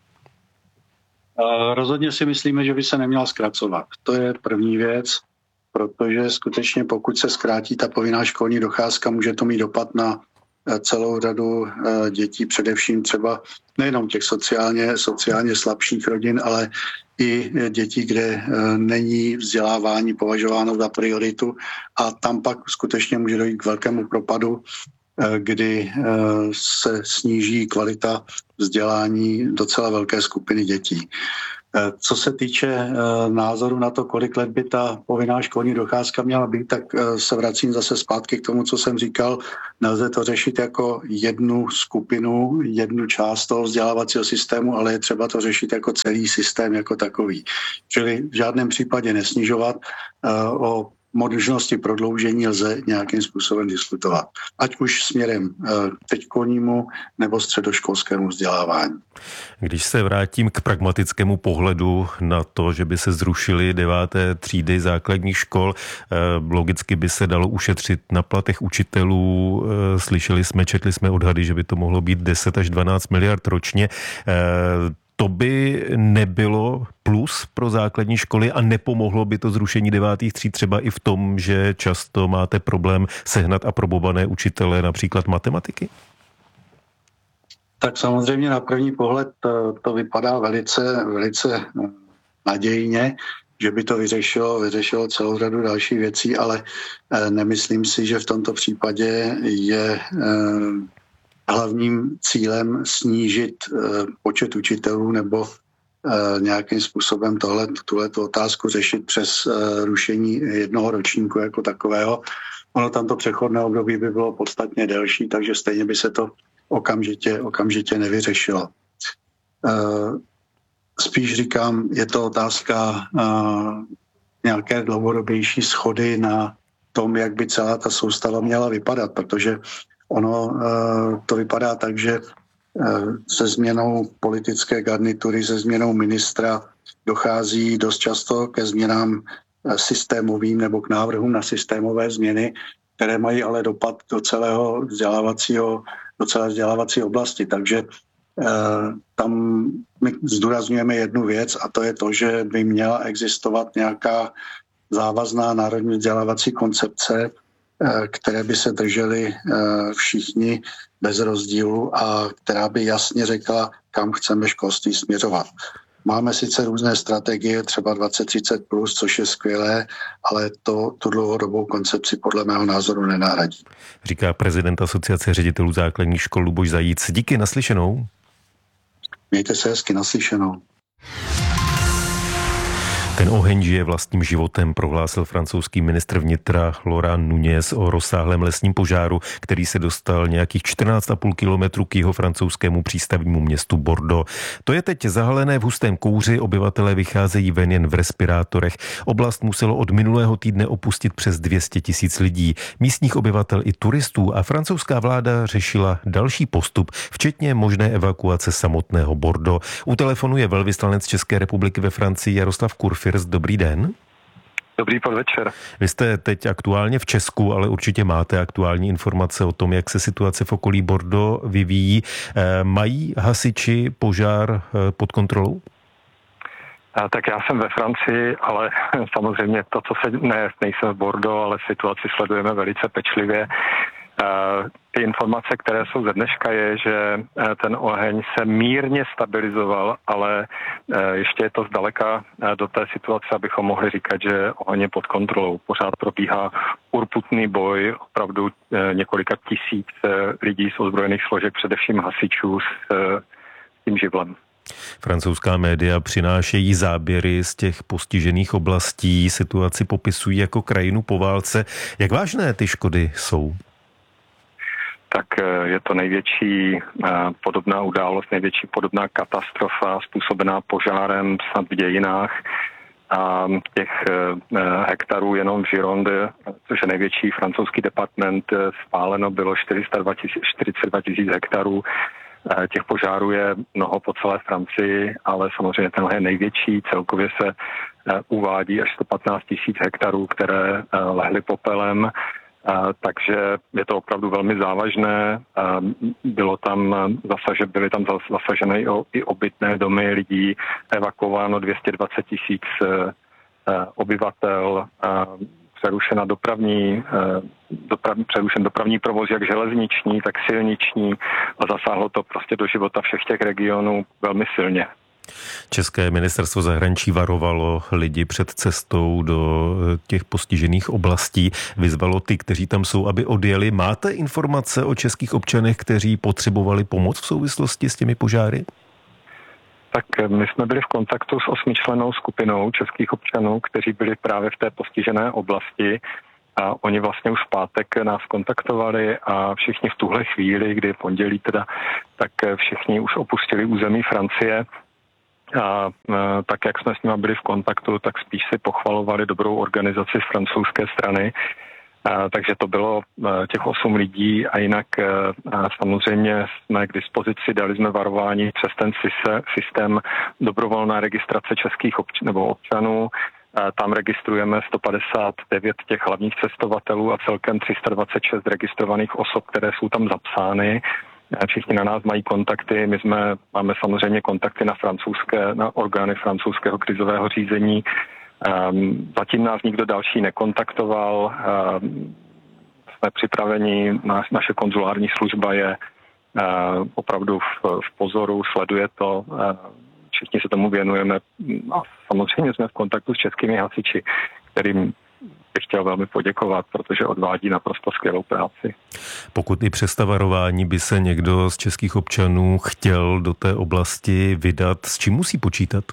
Rozhodně si myslíme, že by se neměla zkracovat. To je první věc, protože skutečně pokud se zkrátí ta povinná školní docházka, může to mít dopad na celou řadu dětí, především třeba nejenom těch sociálně, sociálně slabších rodin, ale i dětí, kde není vzdělávání považováno za prioritu a tam pak skutečně může dojít k velkému propadu, kdy se sníží kvalita vzdělání docela velké skupiny dětí. Co se týče názoru na to, kolik let by ta povinná školní docházka měla být, tak se vracím zase zpátky k tomu, co jsem říkal. Nelze to řešit jako jednu skupinu, jednu část toho vzdělávacího systému, ale je třeba to řešit jako celý systém jako takový. Čili v žádném případě nesnižovat. O možnosti prodloužení lze nějakým způsobem diskutovat. Ať už směrem teďkonímu nebo středoškolskému vzdělávání. Když se vrátím k pragmatickému pohledu na to, že by se zrušily deváté třídy základních škol, logicky by se dalo ušetřit na platech učitelů. Slyšeli jsme, četli jsme odhady, že by to mohlo být deset až dvanáct miliard ročně. To by nebylo plus pro základní školy a nepomohlo by to zrušení devátých tříd třeba i v tom, že často máte problém sehnat aprobované učitele, například matematiky? Tak samozřejmě na první pohled to, to vypadá velice, velice nadějně, že by to vyřešilo, vyřešilo celou řadu dalších věcí, ale nemyslím si, že v tomto případě je hlavním cílem snížit počet učitelů nebo nějakým způsobem tohle, tuhletu otázku řešit přes rušení jednoho ročníku jako takového. Ono tamto přechodné období by bylo podstatně delší, takže stejně by se to okamžitě, okamžitě nevyřešilo. Spíš říkám, je to otázka nějaké dlouhodobější shody na tom, jak by celá ta soustava měla vypadat, protože ono to vypadá tak, že se změnou politické garnitury, se změnou ministra dochází dost často ke změnám systémovým nebo k návrhům na systémové změny, které mají ale dopad do celého vzdělávacího, do celé vzdělávací oblasti. Takže tam my zdůrazňujeme jednu věc a to je to, že by měla existovat nějaká závazná národní vzdělávací koncepce, které by se drželi všichni bez rozdílu a která by jasně řekla, kam chceme školství směřovat. Máme sice různé strategie, třeba dvacet třicet plus, což je skvělé, ale to tu dlouhodobou koncepci podle mého názoru nenahradí. Říká prezident Asociace ředitelů základních škol Luboš Zajíc. Díky, naslyšenou. Mějte se hezky, naslyšenou. Ten oheň žije vlastním životem, prohlásil francouzský ministr vnitra Laurent Nunez o rozsáhlém lesním požáru, který se dostal nějakých čtrnáct a půl kilometru k jeho francouzskému přístavnímu městu Bordeaux. To je teď zahalené v hustém kouři, obyvatelé vycházejí ven jen v respirátorech. Oblast muselo od minulého týdne opustit přes dvě stě tisíc lidí, místních obyvatel i turistů a francouzská vláda řešila další postup, včetně možné evakuace samotného Bordeaux. U telefonu je velvyslanec České republiky ve Francii Jaroslav Kurfirs. Dobrý den. Dobrý podvečer. Vy jste teď aktuálně v Česku, ale určitě máte aktuální informace o tom, jak se situace v okolí Bordeaux vyvíjí. Mají hasiči požár pod kontrolou? Tak já jsem ve Francii, ale samozřejmě to, co se, ne, nejsem v Bordeaux, ale situaci sledujeme velice pečlivě. Ty informace, které jsou ze dneška, je, že ten oheň se mírně stabilizoval, ale ještě je to zdaleka do té situace, abychom mohli říkat, že oheň je pod kontrolou. Pořád probíhá urputný boj, opravdu několika tisíc lidí z ozbrojených složek, především hasičů s tím živlem. Francouzská média přinášejí záběry z těch postižených oblastí, situaci popisují jako krajinu po válce. Jak vážné ty škody jsou? Tak je to největší podobná událost, největší podobná katastrofa způsobená požárem snad v dějinách. A těch hektarů jenom v Gironde, což je největší francouzský departement, spáleno bylo čtyřicet dva tisíc hektarů. Těch požárů je mnoho po celé Francii, ale samozřejmě tenhle je největší. Celkově se uvádí až sto patnáct tisíc hektarů, které lehly popelem. Takže je to opravdu velmi závažné. Bylo tam zasaže, byly tam zasažené i obytné domy lidí, evakuováno dvě stě dvacet tisíc obyvatel, přerušena dopravní, doprav, přerušen dopravní provoz, jak železniční, tak silniční, a zasáhlo to prostě do života všech těch regionů velmi silně. České ministerstvo zahraničí varovalo lidi před cestou do těch postižených oblastí, vyzvalo ty, kteří tam jsou, aby odjeli. Máte informace o českých občanech, kteří potřebovali pomoc v souvislosti s těmi požáry? Tak my jsme byli v kontaktu s osmičlennou skupinou českých občanů, kteří byli právě v té postižené oblasti, a oni vlastně už v pátek nás kontaktovali a všichni v tuhle chvíli, kdy pondělí teda, tak všichni už opustili území Francie. A tak, jak jsme s nimi byli v kontaktu, tak spíš si pochvalovali dobrou organizaci z francouzské strany. A, takže to bylo těch osm lidí a jinak a samozřejmě jsme k dispozici, dali jsme varování přes ten systém dobrovolná registrace českých obč- nebo občanů. A tam registrujeme sto padesát devět těch hlavních cestovatelů a celkem tři sta dvacet šest registrovaných osob, které jsou tam zapsány. Všichni na nás mají kontakty, my jsme, máme samozřejmě kontakty na francouzské, na orgány francouzského krizového řízení. Um, zatím nás nikdo další nekontaktoval. Um, jsme připraveni, naš, naše konzulární služba je uh, opravdu v, v pozoru, sleduje to. Uh, všichni se tomu věnujeme a samozřejmě jsme v kontaktu s českými hasiči, kterým bych chtěl velmi poděkovat, protože odvádí naprosto skvělou práci. Pokud i přes ta varování by se někdo z českých občanů chtěl do té oblasti vydat, s čím musí počítat?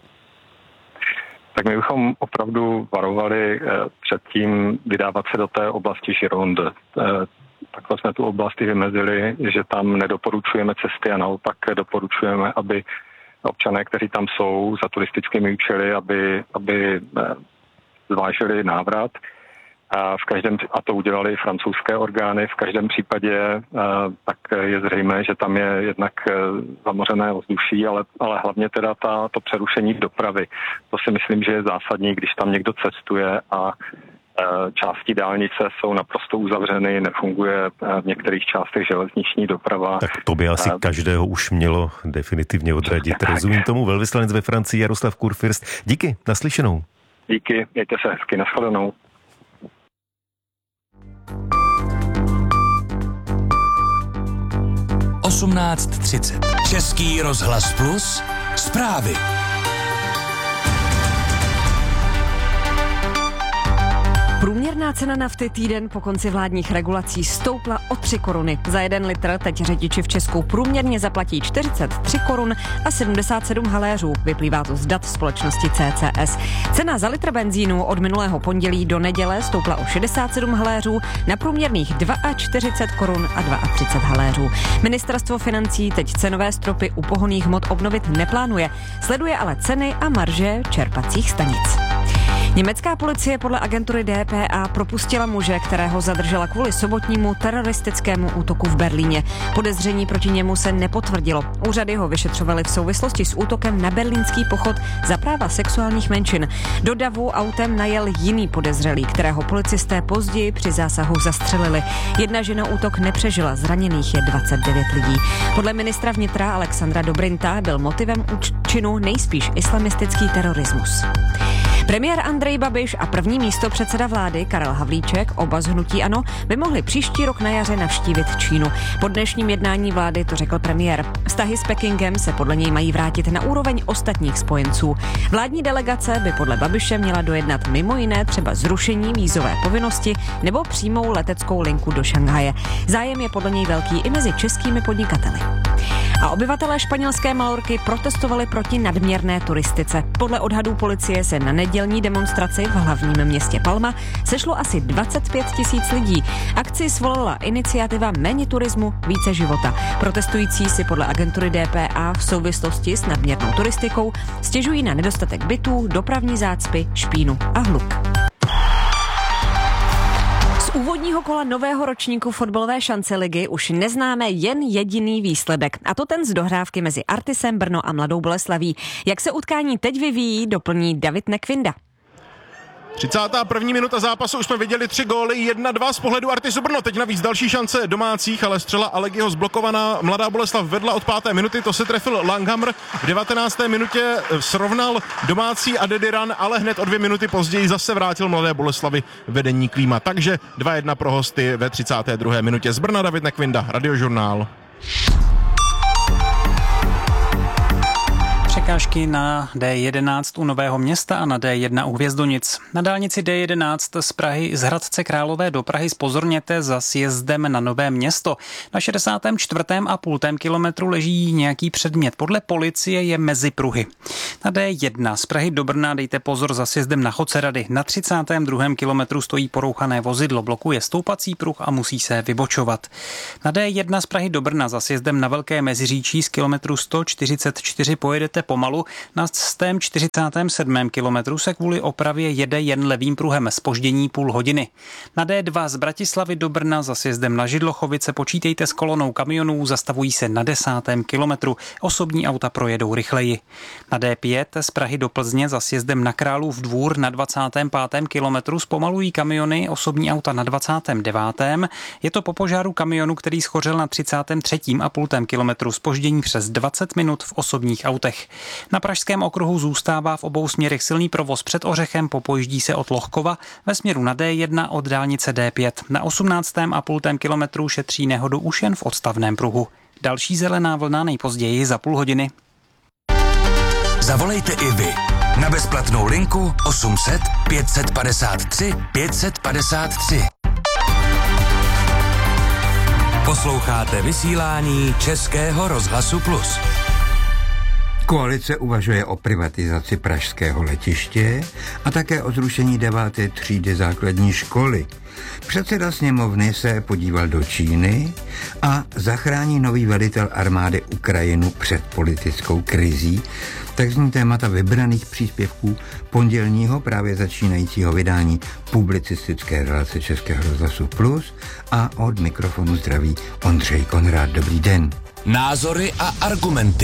Tak my bychom opravdu varovali před tím vydávat se do té oblasti Gironde. Takhle jsme tu oblasti vymezili, že tam nedoporučujeme cesty a naopak doporučujeme, aby občané, kteří tam jsou za turistickými účely, aby, aby zvážili návrat. A, v každém, a to udělali francouzské orgány. V každém případě a, tak je zřejmé, že tam je jednak zamořené ovzduší, ale, ale hlavně teda ta, to přerušení dopravy. To si myslím, že je zásadní, když tam někdo cestuje a, a části dálnice jsou naprosto uzavřeny, nefunguje v některých částech železniční doprava. Tak to by asi a, každého už mělo definitivně odradit. Tak. Rozumím tomu. Velvyslanec ve Francii Jaroslav Kurfürst. Díky, naslyšenou. Díky, mějte se hezky, nashledanou. osmnáct třicet. Český rozhlas Plus. Zprávy. Průměrná cena nafty týden po konci vládních regulací stoupla o tři koruny. Za jeden litr teď řidiči v Česku průměrně zaplatí čtyřicet tři korun a sedmdesát sedm haléřů. Vyplývá to z dat společnosti C C S. Cena za litr benzínu od minulého pondělí do neděle stoupla o šedesát sedm haléřů na průměrných čtyřicet dva korun a třicet dva haléřů. Ministerstvo financí teď cenové stropy u pohonných hmot obnovit neplánuje, sleduje ale ceny a marže čerpacích stanic. Německá policie podle agentury D P A propustila muže, kterého zadržela kvůli sobotnímu teroristickému útoku v Berlíně. Podezření proti němu se nepotvrdilo. Úřady ho vyšetřovaly v souvislosti s útokem na berlínský pochod za práva sexuálních menšin. Do davu autem najel jiný podezřelý, kterého policisté později při zásahu zastřelili. Jedna žena útok nepřežila, zraněných je dvacet devět lidí. Podle ministra vnitra Alexandra Dobrinta byl motivem činu nejspíš islamistický terorismus. Premiér Andrej Babiš a první místopředseda vlády Karel Havlíček, oba z hnutí ANO, by mohli příští rok na jaře navštívit Čínu. Po dnešním jednání vlády to řekl premiér. Vztahy s Pekingem se podle něj mají vrátit na úroveň ostatních spojenců. Vládní delegace by podle Babiše měla dojednat mimo jiné třeba zrušení vízové povinnosti nebo přímou leteckou linku do Šanghaje. Zájem je podle něj velký i mezi českými podnikateli. A obyvatelé španělské Malorky protestovali proti nadměrné turistice. Podle odhadů policie se na nedělní demonstraci v hlavním městě Palma sešlo asi dvacet pět tisíc lidí. Akci svolala iniciativa Méně turismu, více života. Protestující si podle agentury D P A v souvislosti s nadměrnou turistikou stěžují na nedostatek bytů, dopravní zácpy, špínu a hluk. Z úvodního kola nového ročníku fotbalové šance ligy už neznáme jen jediný výsledek, a to ten z dohrávky mezi Artisem Brno a Mladou Boleslaví. Jak se utkání teď vyvíjí, doplní David Nekvinda. třicátá první minuta zápasu, už jsme viděli tři góly, jedna dva z pohledu Artisu Brno. Teď navíc další šance domácích, ale střela Alegiho zblokovaná. Mladá Boleslav vedla od páté minuty, to se trefil Langhammer. V devatenácté minutě srovnal domácí Adediran, ale hned o dvě minuty později zase vrátil Mladé Boleslavi vedení Klíma. Takže dva jedna pro hosty ve třicáté druhé minutě. Z Brna David Nekvinda, Radiožurnál. Překážky na D jedenáct u Nového Města a na D jedna u Hvězdonic. Na dálnici D jedenáct z Prahy z Hradce Králové do Prahy zpozorněte za sjezdem na Nové Město. Na šedesátém čtvrtém a půltém kilometru leží nějaký předmět. Podle policie je mezi pruhy. Na D jedna z Prahy do Brna dejte pozor za sjezdem na Chodce Rady. Na třicátém druhém kilometru stojí porouchané vozidlo, blokuje stoupací pruh a musí se vybočovat. Na D jedna z Prahy do Brna za sjezdem na Velké Meziříčí z kilometru sto čtyřicet čtyři pojedete pomalu. Na stém čtyřicátém sedmém kilometru se kvůli opravě jede jen levým pruhem, zpoždění půl hodiny. Na D dva z Bratislavy do Brna za sjezdem na Židlochovice počítejte s kolonou kamionů, zastavují se na desátém kilometru. Osobní auta projedou rychleji. Na D pět z Prahy do Plzně za sjezdem na Králův Dvůr na dvacátém pátém kilometru zpomalují kamiony, osobní auta na dvacátém devátém Je to po požáru kamionu, který schořel na třicátém třetím a půltém kilometru, zpoždění přes dvacet minut v osobních autech. Na Pražském okruhu zůstává v obou směrech silný provoz před Ořechem, popojíždí se od Lohkova, ve směru na D jedna od dálnice D pět. Na osmnáctém a půltém kilometru šetří nehodu už jen v odstavném pruhu. Další zelená vlna nejpozději za půl hodiny. Zavolejte i vy na bezplatnou linku osm set pět padesát tři pět padesát tři. Posloucháte vysílání Českého rozhlasu Plus. Koalice uvažuje o privatizaci pražského letiště a také o zrušení deváté třídy základní školy. Předseda sněmovny se podíval do Číny a zachrání nový velitel armády Ukrajinu před politickou krizí. Tak zní témata vybraných příspěvků pondělního právě začínajícího vydání publicistické relace Českého rozhlasu Plus a od mikrofonu zdraví Ondřej Konrád. Dobrý den. Názory a argumenty.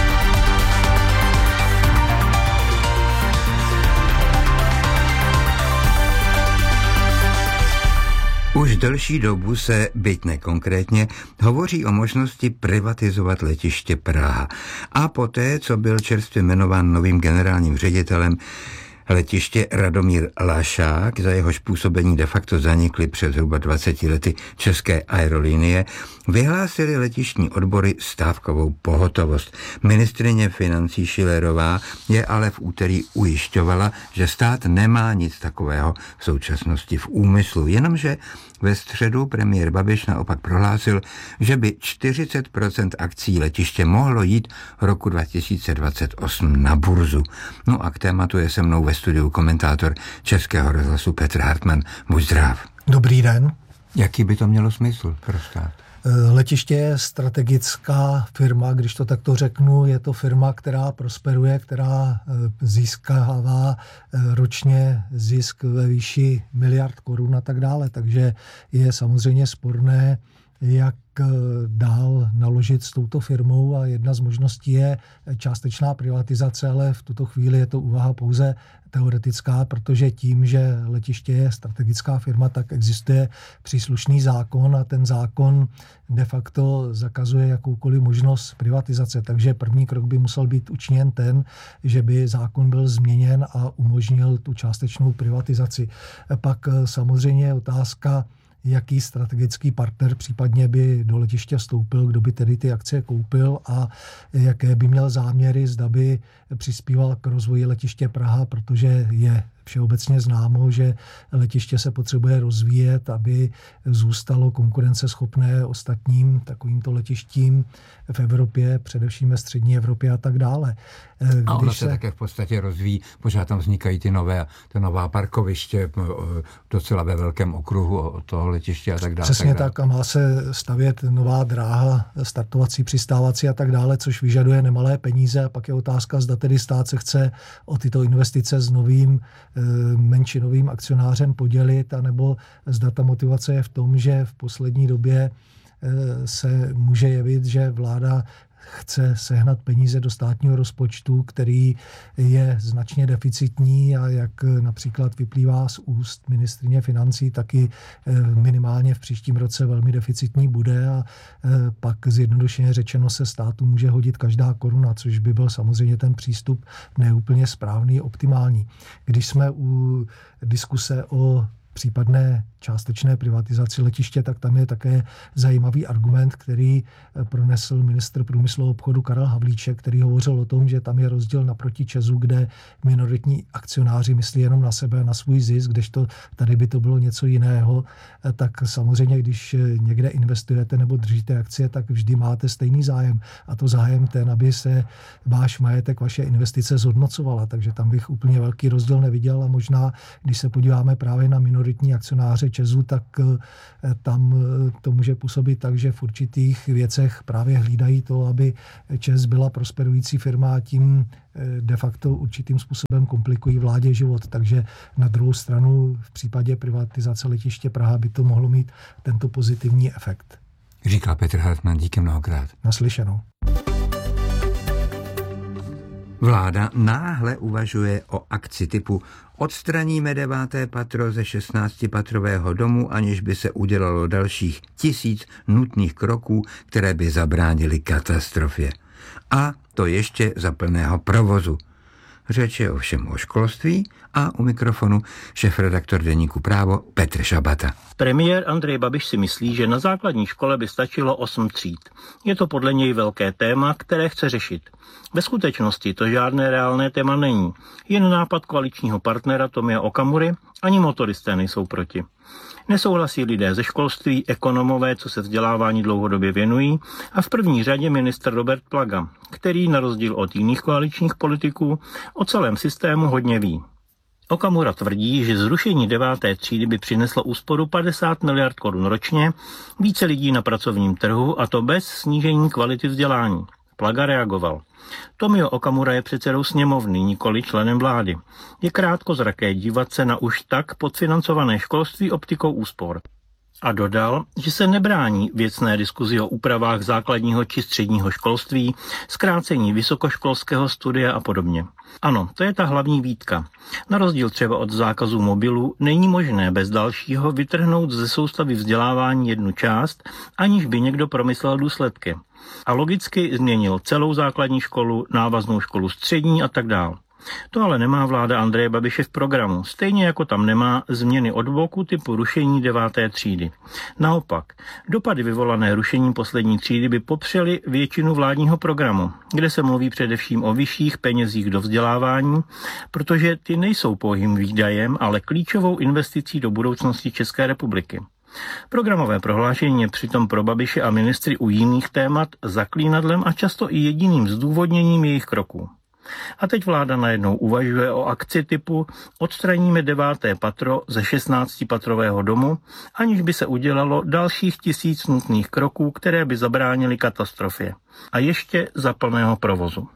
Už delší dobu se, byť nekonkrétně, hovoří o možnosti privatizovat letiště Praha. A poté, co byl čerstvě jmenován novým generálním ředitelem letiště Radomír Lašák, za jehož působení de facto zanikly před zhruba dvaceti lety české aerolinie, vyhlásili letištní odbory stávkovou pohotovost. Ministryně financí Schillerová je ale v úterý ujišťovala, že stát nemá nic takového v současnosti v úmyslu, jenomže ve středu premiér Babiš naopak prohlásil, že by čtyřicet procent akcí letiště mohlo jít roku dva tisíce dvacet osm na burzu. No a k tématu je se mnou ve studiu komentátor Českého rozhlasu Petr Hartmann. Buď zdrav. Dobrý den. Jaký by to mělo smysl pro stát? Letiště je strategická firma, když to takto řeknu, je to firma, která prosperuje, která získává ročně zisk ve výši miliard korun a tak dále, takže je samozřejmě sporné, jak dál naložit s touto firmou a jedna z možností je částečná privatizace, ale v tuto chvíli je to úvaha pouze teoretická, protože tím, že letiště je strategická firma, tak existuje příslušný zákon a ten zákon de facto zakazuje jakoukoliv možnost privatizace. Takže první krok by musel být učiněn ten, že by zákon byl změněn a umožnil tu částečnou privatizaci. Pak samozřejmě je otázka, jaký strategický partner případně by do letiště vstoupil, kdo by tedy ty akcie koupil a jaké by měl záměry, zda by přispíval k rozvoji letiště Praha, protože je všeobecně známo, že letiště se potřebuje rozvíjet, aby zůstalo konkurenceschopné ostatním takovýmto letištím v Evropě, především ve střední Evropě a tak dále. Když a ono se, se také v podstatě rozvíjí, pořád tam vznikají ty nové, ty nová parkoviště docela ve velkém okruhu od toho letiště a tak dále. Přesně tak, tak a má se stavět nová dráha, startovací, přistávací a tak dále, což vyžaduje nemalé peníze a pak je otázka, zda tedy stát se chce o tyto investice s novým menšinovým akcionářem podělit, anebo zda ta motivace je v tom, že v poslední době se může jevit, že vláda chce sehnat peníze do státního rozpočtu, který je značně deficitní a jak například vyplývá z úst ministryně financí, taky minimálně v příštím roce velmi deficitní bude a pak zjednodušeně řečeno se státu může hodit každá koruna, což by byl samozřejmě ten přístup neúplně správný, optimální. Když jsme u diskuse o případné částečné privatizaci letiště, tak tam je také zajímavý argument, který pronesl ministr průmyslu a obchodu Karel Havlíček, který hovořil o tom, že tam je rozdíl naproti ČEZu, kde minoritní akcionáři myslí jenom na sebe a na svůj zisk, kdežto tady by to bylo něco jiného. Tak samozřejmě, když někde investujete nebo držíte akcie, tak vždy máte stejný zájem. A to zájem ten, aby se váš majetek, vaše investice zhodnocovala. Takže tam bych úplně velký rozdíl neviděl a možná, když se podíváme právě na minoritní akcionáře ČEZu, tak tam to může působit tak, že v určitých věcech právě hlídají to, aby ČEZ byla prosperující firma a tím de facto určitým způsobem komplikují vládě život. Takže na druhou stranu v případě privatizace letiště Praha by to mohlo mít tento pozitivní efekt. Říká Petr Hartmann, díky mnohokrát. Naslyšenou. Vláda náhle uvažuje o akci typu odstraníme deváté patro ze šestnáctipatrového domu, aniž by se udělalo dalších tisíc nutných kroků, které by zabránily katastrofě. A to ještě za plného provozu. Řeč je ovšem o školství a u mikrofonu šéfredaktor deníku Právo Petr Šabata. Premiér Andrej Babiš si myslí, že na základní škole by stačilo osm tříd. Je to podle něj velké téma, které chce řešit. Ve skutečnosti to žádné reálné téma není. Jen nápad koaličního partnera Tomia Okamury, ani motoristé nejsou proti. Nesouhlasí lidé ze školství, ekonomové, co se vzdělávání dlouhodobě věnují, a v první řadě ministr Robert Plaga, který na rozdíl od jiných koaličních politiků o celém systému hodně ví. Okamura tvrdí, že zrušení deváté třídy by přineslo úsporu padesát miliard korun ročně, více lidí na pracovním trhu a to bez snížení kvality vzdělání. Plaga reagoval. Tomio Okamura je předsedou sněmovny, nikoli členem vlády. Je krátkozraké dívat se na už tak podfinancované školství optikou úspor. A dodal, že se nebrání věcné diskuzi o úpravách základního či středního školství, zkrácení vysokoškolského studia a podobně. Ano, to je ta hlavní výtka. Na rozdíl třeba od zákazu mobilů není možné bez dalšího vytrhnout ze soustavy vzdělávání jednu část, aniž by někdo promyslel důsledky. A logicky změnil celou základní školu, návaznou školu střední a tak dále. To ale nemá vláda Andreje Babiše v programu, stejně jako tam nemá změny od boku typu rušení deváté třídy. Naopak, dopady vyvolané rušením poslední třídy by popřely většinu vládního programu, kde se mluví především o vyšších penězích do vzdělávání, protože ty nejsou pouhým výdajem, ale klíčovou investicí do budoucnosti České republiky. Programové prohlášení je přitom pro Babiše a ministry u jiných témat zaklínadlem a často i jediným zdůvodněním jejich kroků. A teď vláda najednou uvažuje o akci typu odstraníme deváté patro ze šestnáctipatrového domu, aniž by se udělalo dalších tisíc nutných kroků, které by zabránily katastrofě. A ještě za plného provozu.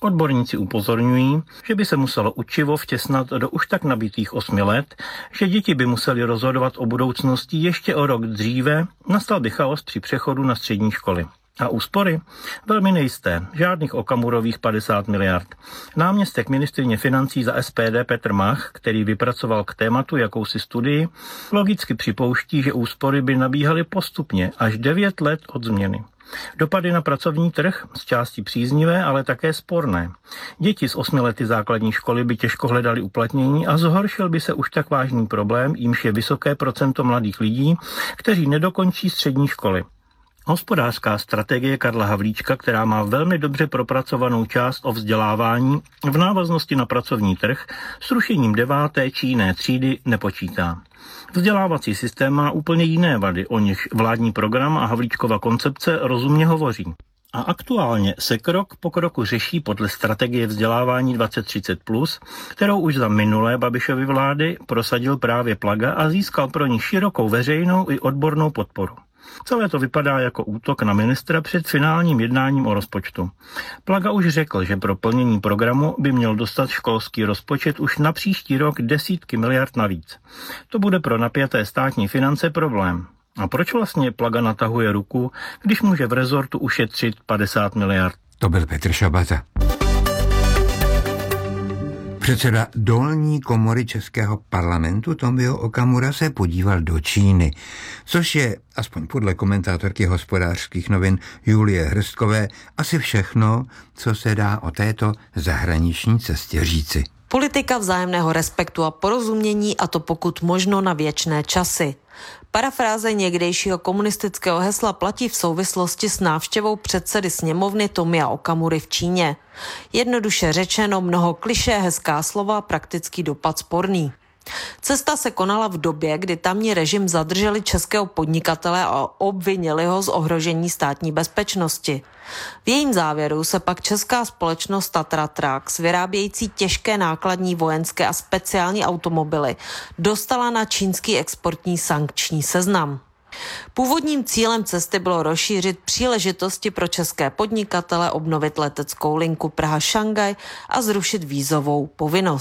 Odborníci upozorňují, že by se muselo učivo vtěsnat do už tak nabitých osmi let, že děti by museli rozhodovat o budoucnosti ještě o rok dříve, nastal by chaos při přechodu na střední školy. A úspory? Velmi nejisté, žádných Okamurových padesát miliard. Náměstek ministryně financí za S P D Petr Mach, který vypracoval k tématu jakousi studii, logicky připouští, že úspory by nabíhaly postupně až devět let od změny. Dopady na pracovní trh, z části příznivé, ale také sporné. Děti z osmi lety základní školy by těžko hledali uplatnění a zhoršil by se už tak vážný problém, jímž je vysoké procento mladých lidí, kteří nedokončí střední školy. Hospodářská strategie Karla Havlíčka, která má velmi dobře propracovanou část o vzdělávání v návaznosti na pracovní trh, s rušením deváté či jiné třídy nepočítá. Vzdělávací systém má úplně jiné vady, o nichž vládní program a Havlíčkova koncepce rozumně hovoří. A aktuálně se krok po kroku řeší podle strategie vzdělávání dvacet třicet plus, kterou už za minulé Babišovy vlády prosadil právě Plaga a získal pro ní širokou veřejnou i odbornou podporu. Celé to vypadá jako útok na ministra před finálním jednáním o rozpočtu. Plaga už řekl, že pro plnění programu by měl dostat školský rozpočet už na příští rok desítky miliard navíc. To bude pro napjaté státní finance problém. A proč vlastně Plaga natahuje ruku, když může v rezortu ušetřit padesát miliard? To byl Petr Šabata. Předseda dolní komory Českého parlamentu Tomio Okamura se podíval do Číny, což je, aspoň podle komentátorky Hospodářských novin Julie Hrstkové, asi všechno, co se dá o této zahraniční cestě říci. Politika vzájemného respektu a porozumění, a to pokud možno na věčné časy. Parafráze někdejšího komunistického hesla platí v souvislosti s návštěvou předsedy sněmovny Tomia Okamury v Číně. Jednoduše řečeno, mnoho klišé, hezká slova, praktický dopad sporný. Cesta se konala v době, kdy tamní režim zadrželi českého podnikatele a obvinili ho z ohrožení státní bezpečnosti. V jejím závěru se pak česká společnost Tatra Trucks, vyrábějící těžké nákladní vojenské a speciální automobily, dostala na čínský exportní sankční seznam. Původním cílem cesty bylo rozšířit příležitosti pro české podnikatele, obnovit leteckou linku Praha-Šangaj a zrušit vízovou povinnost.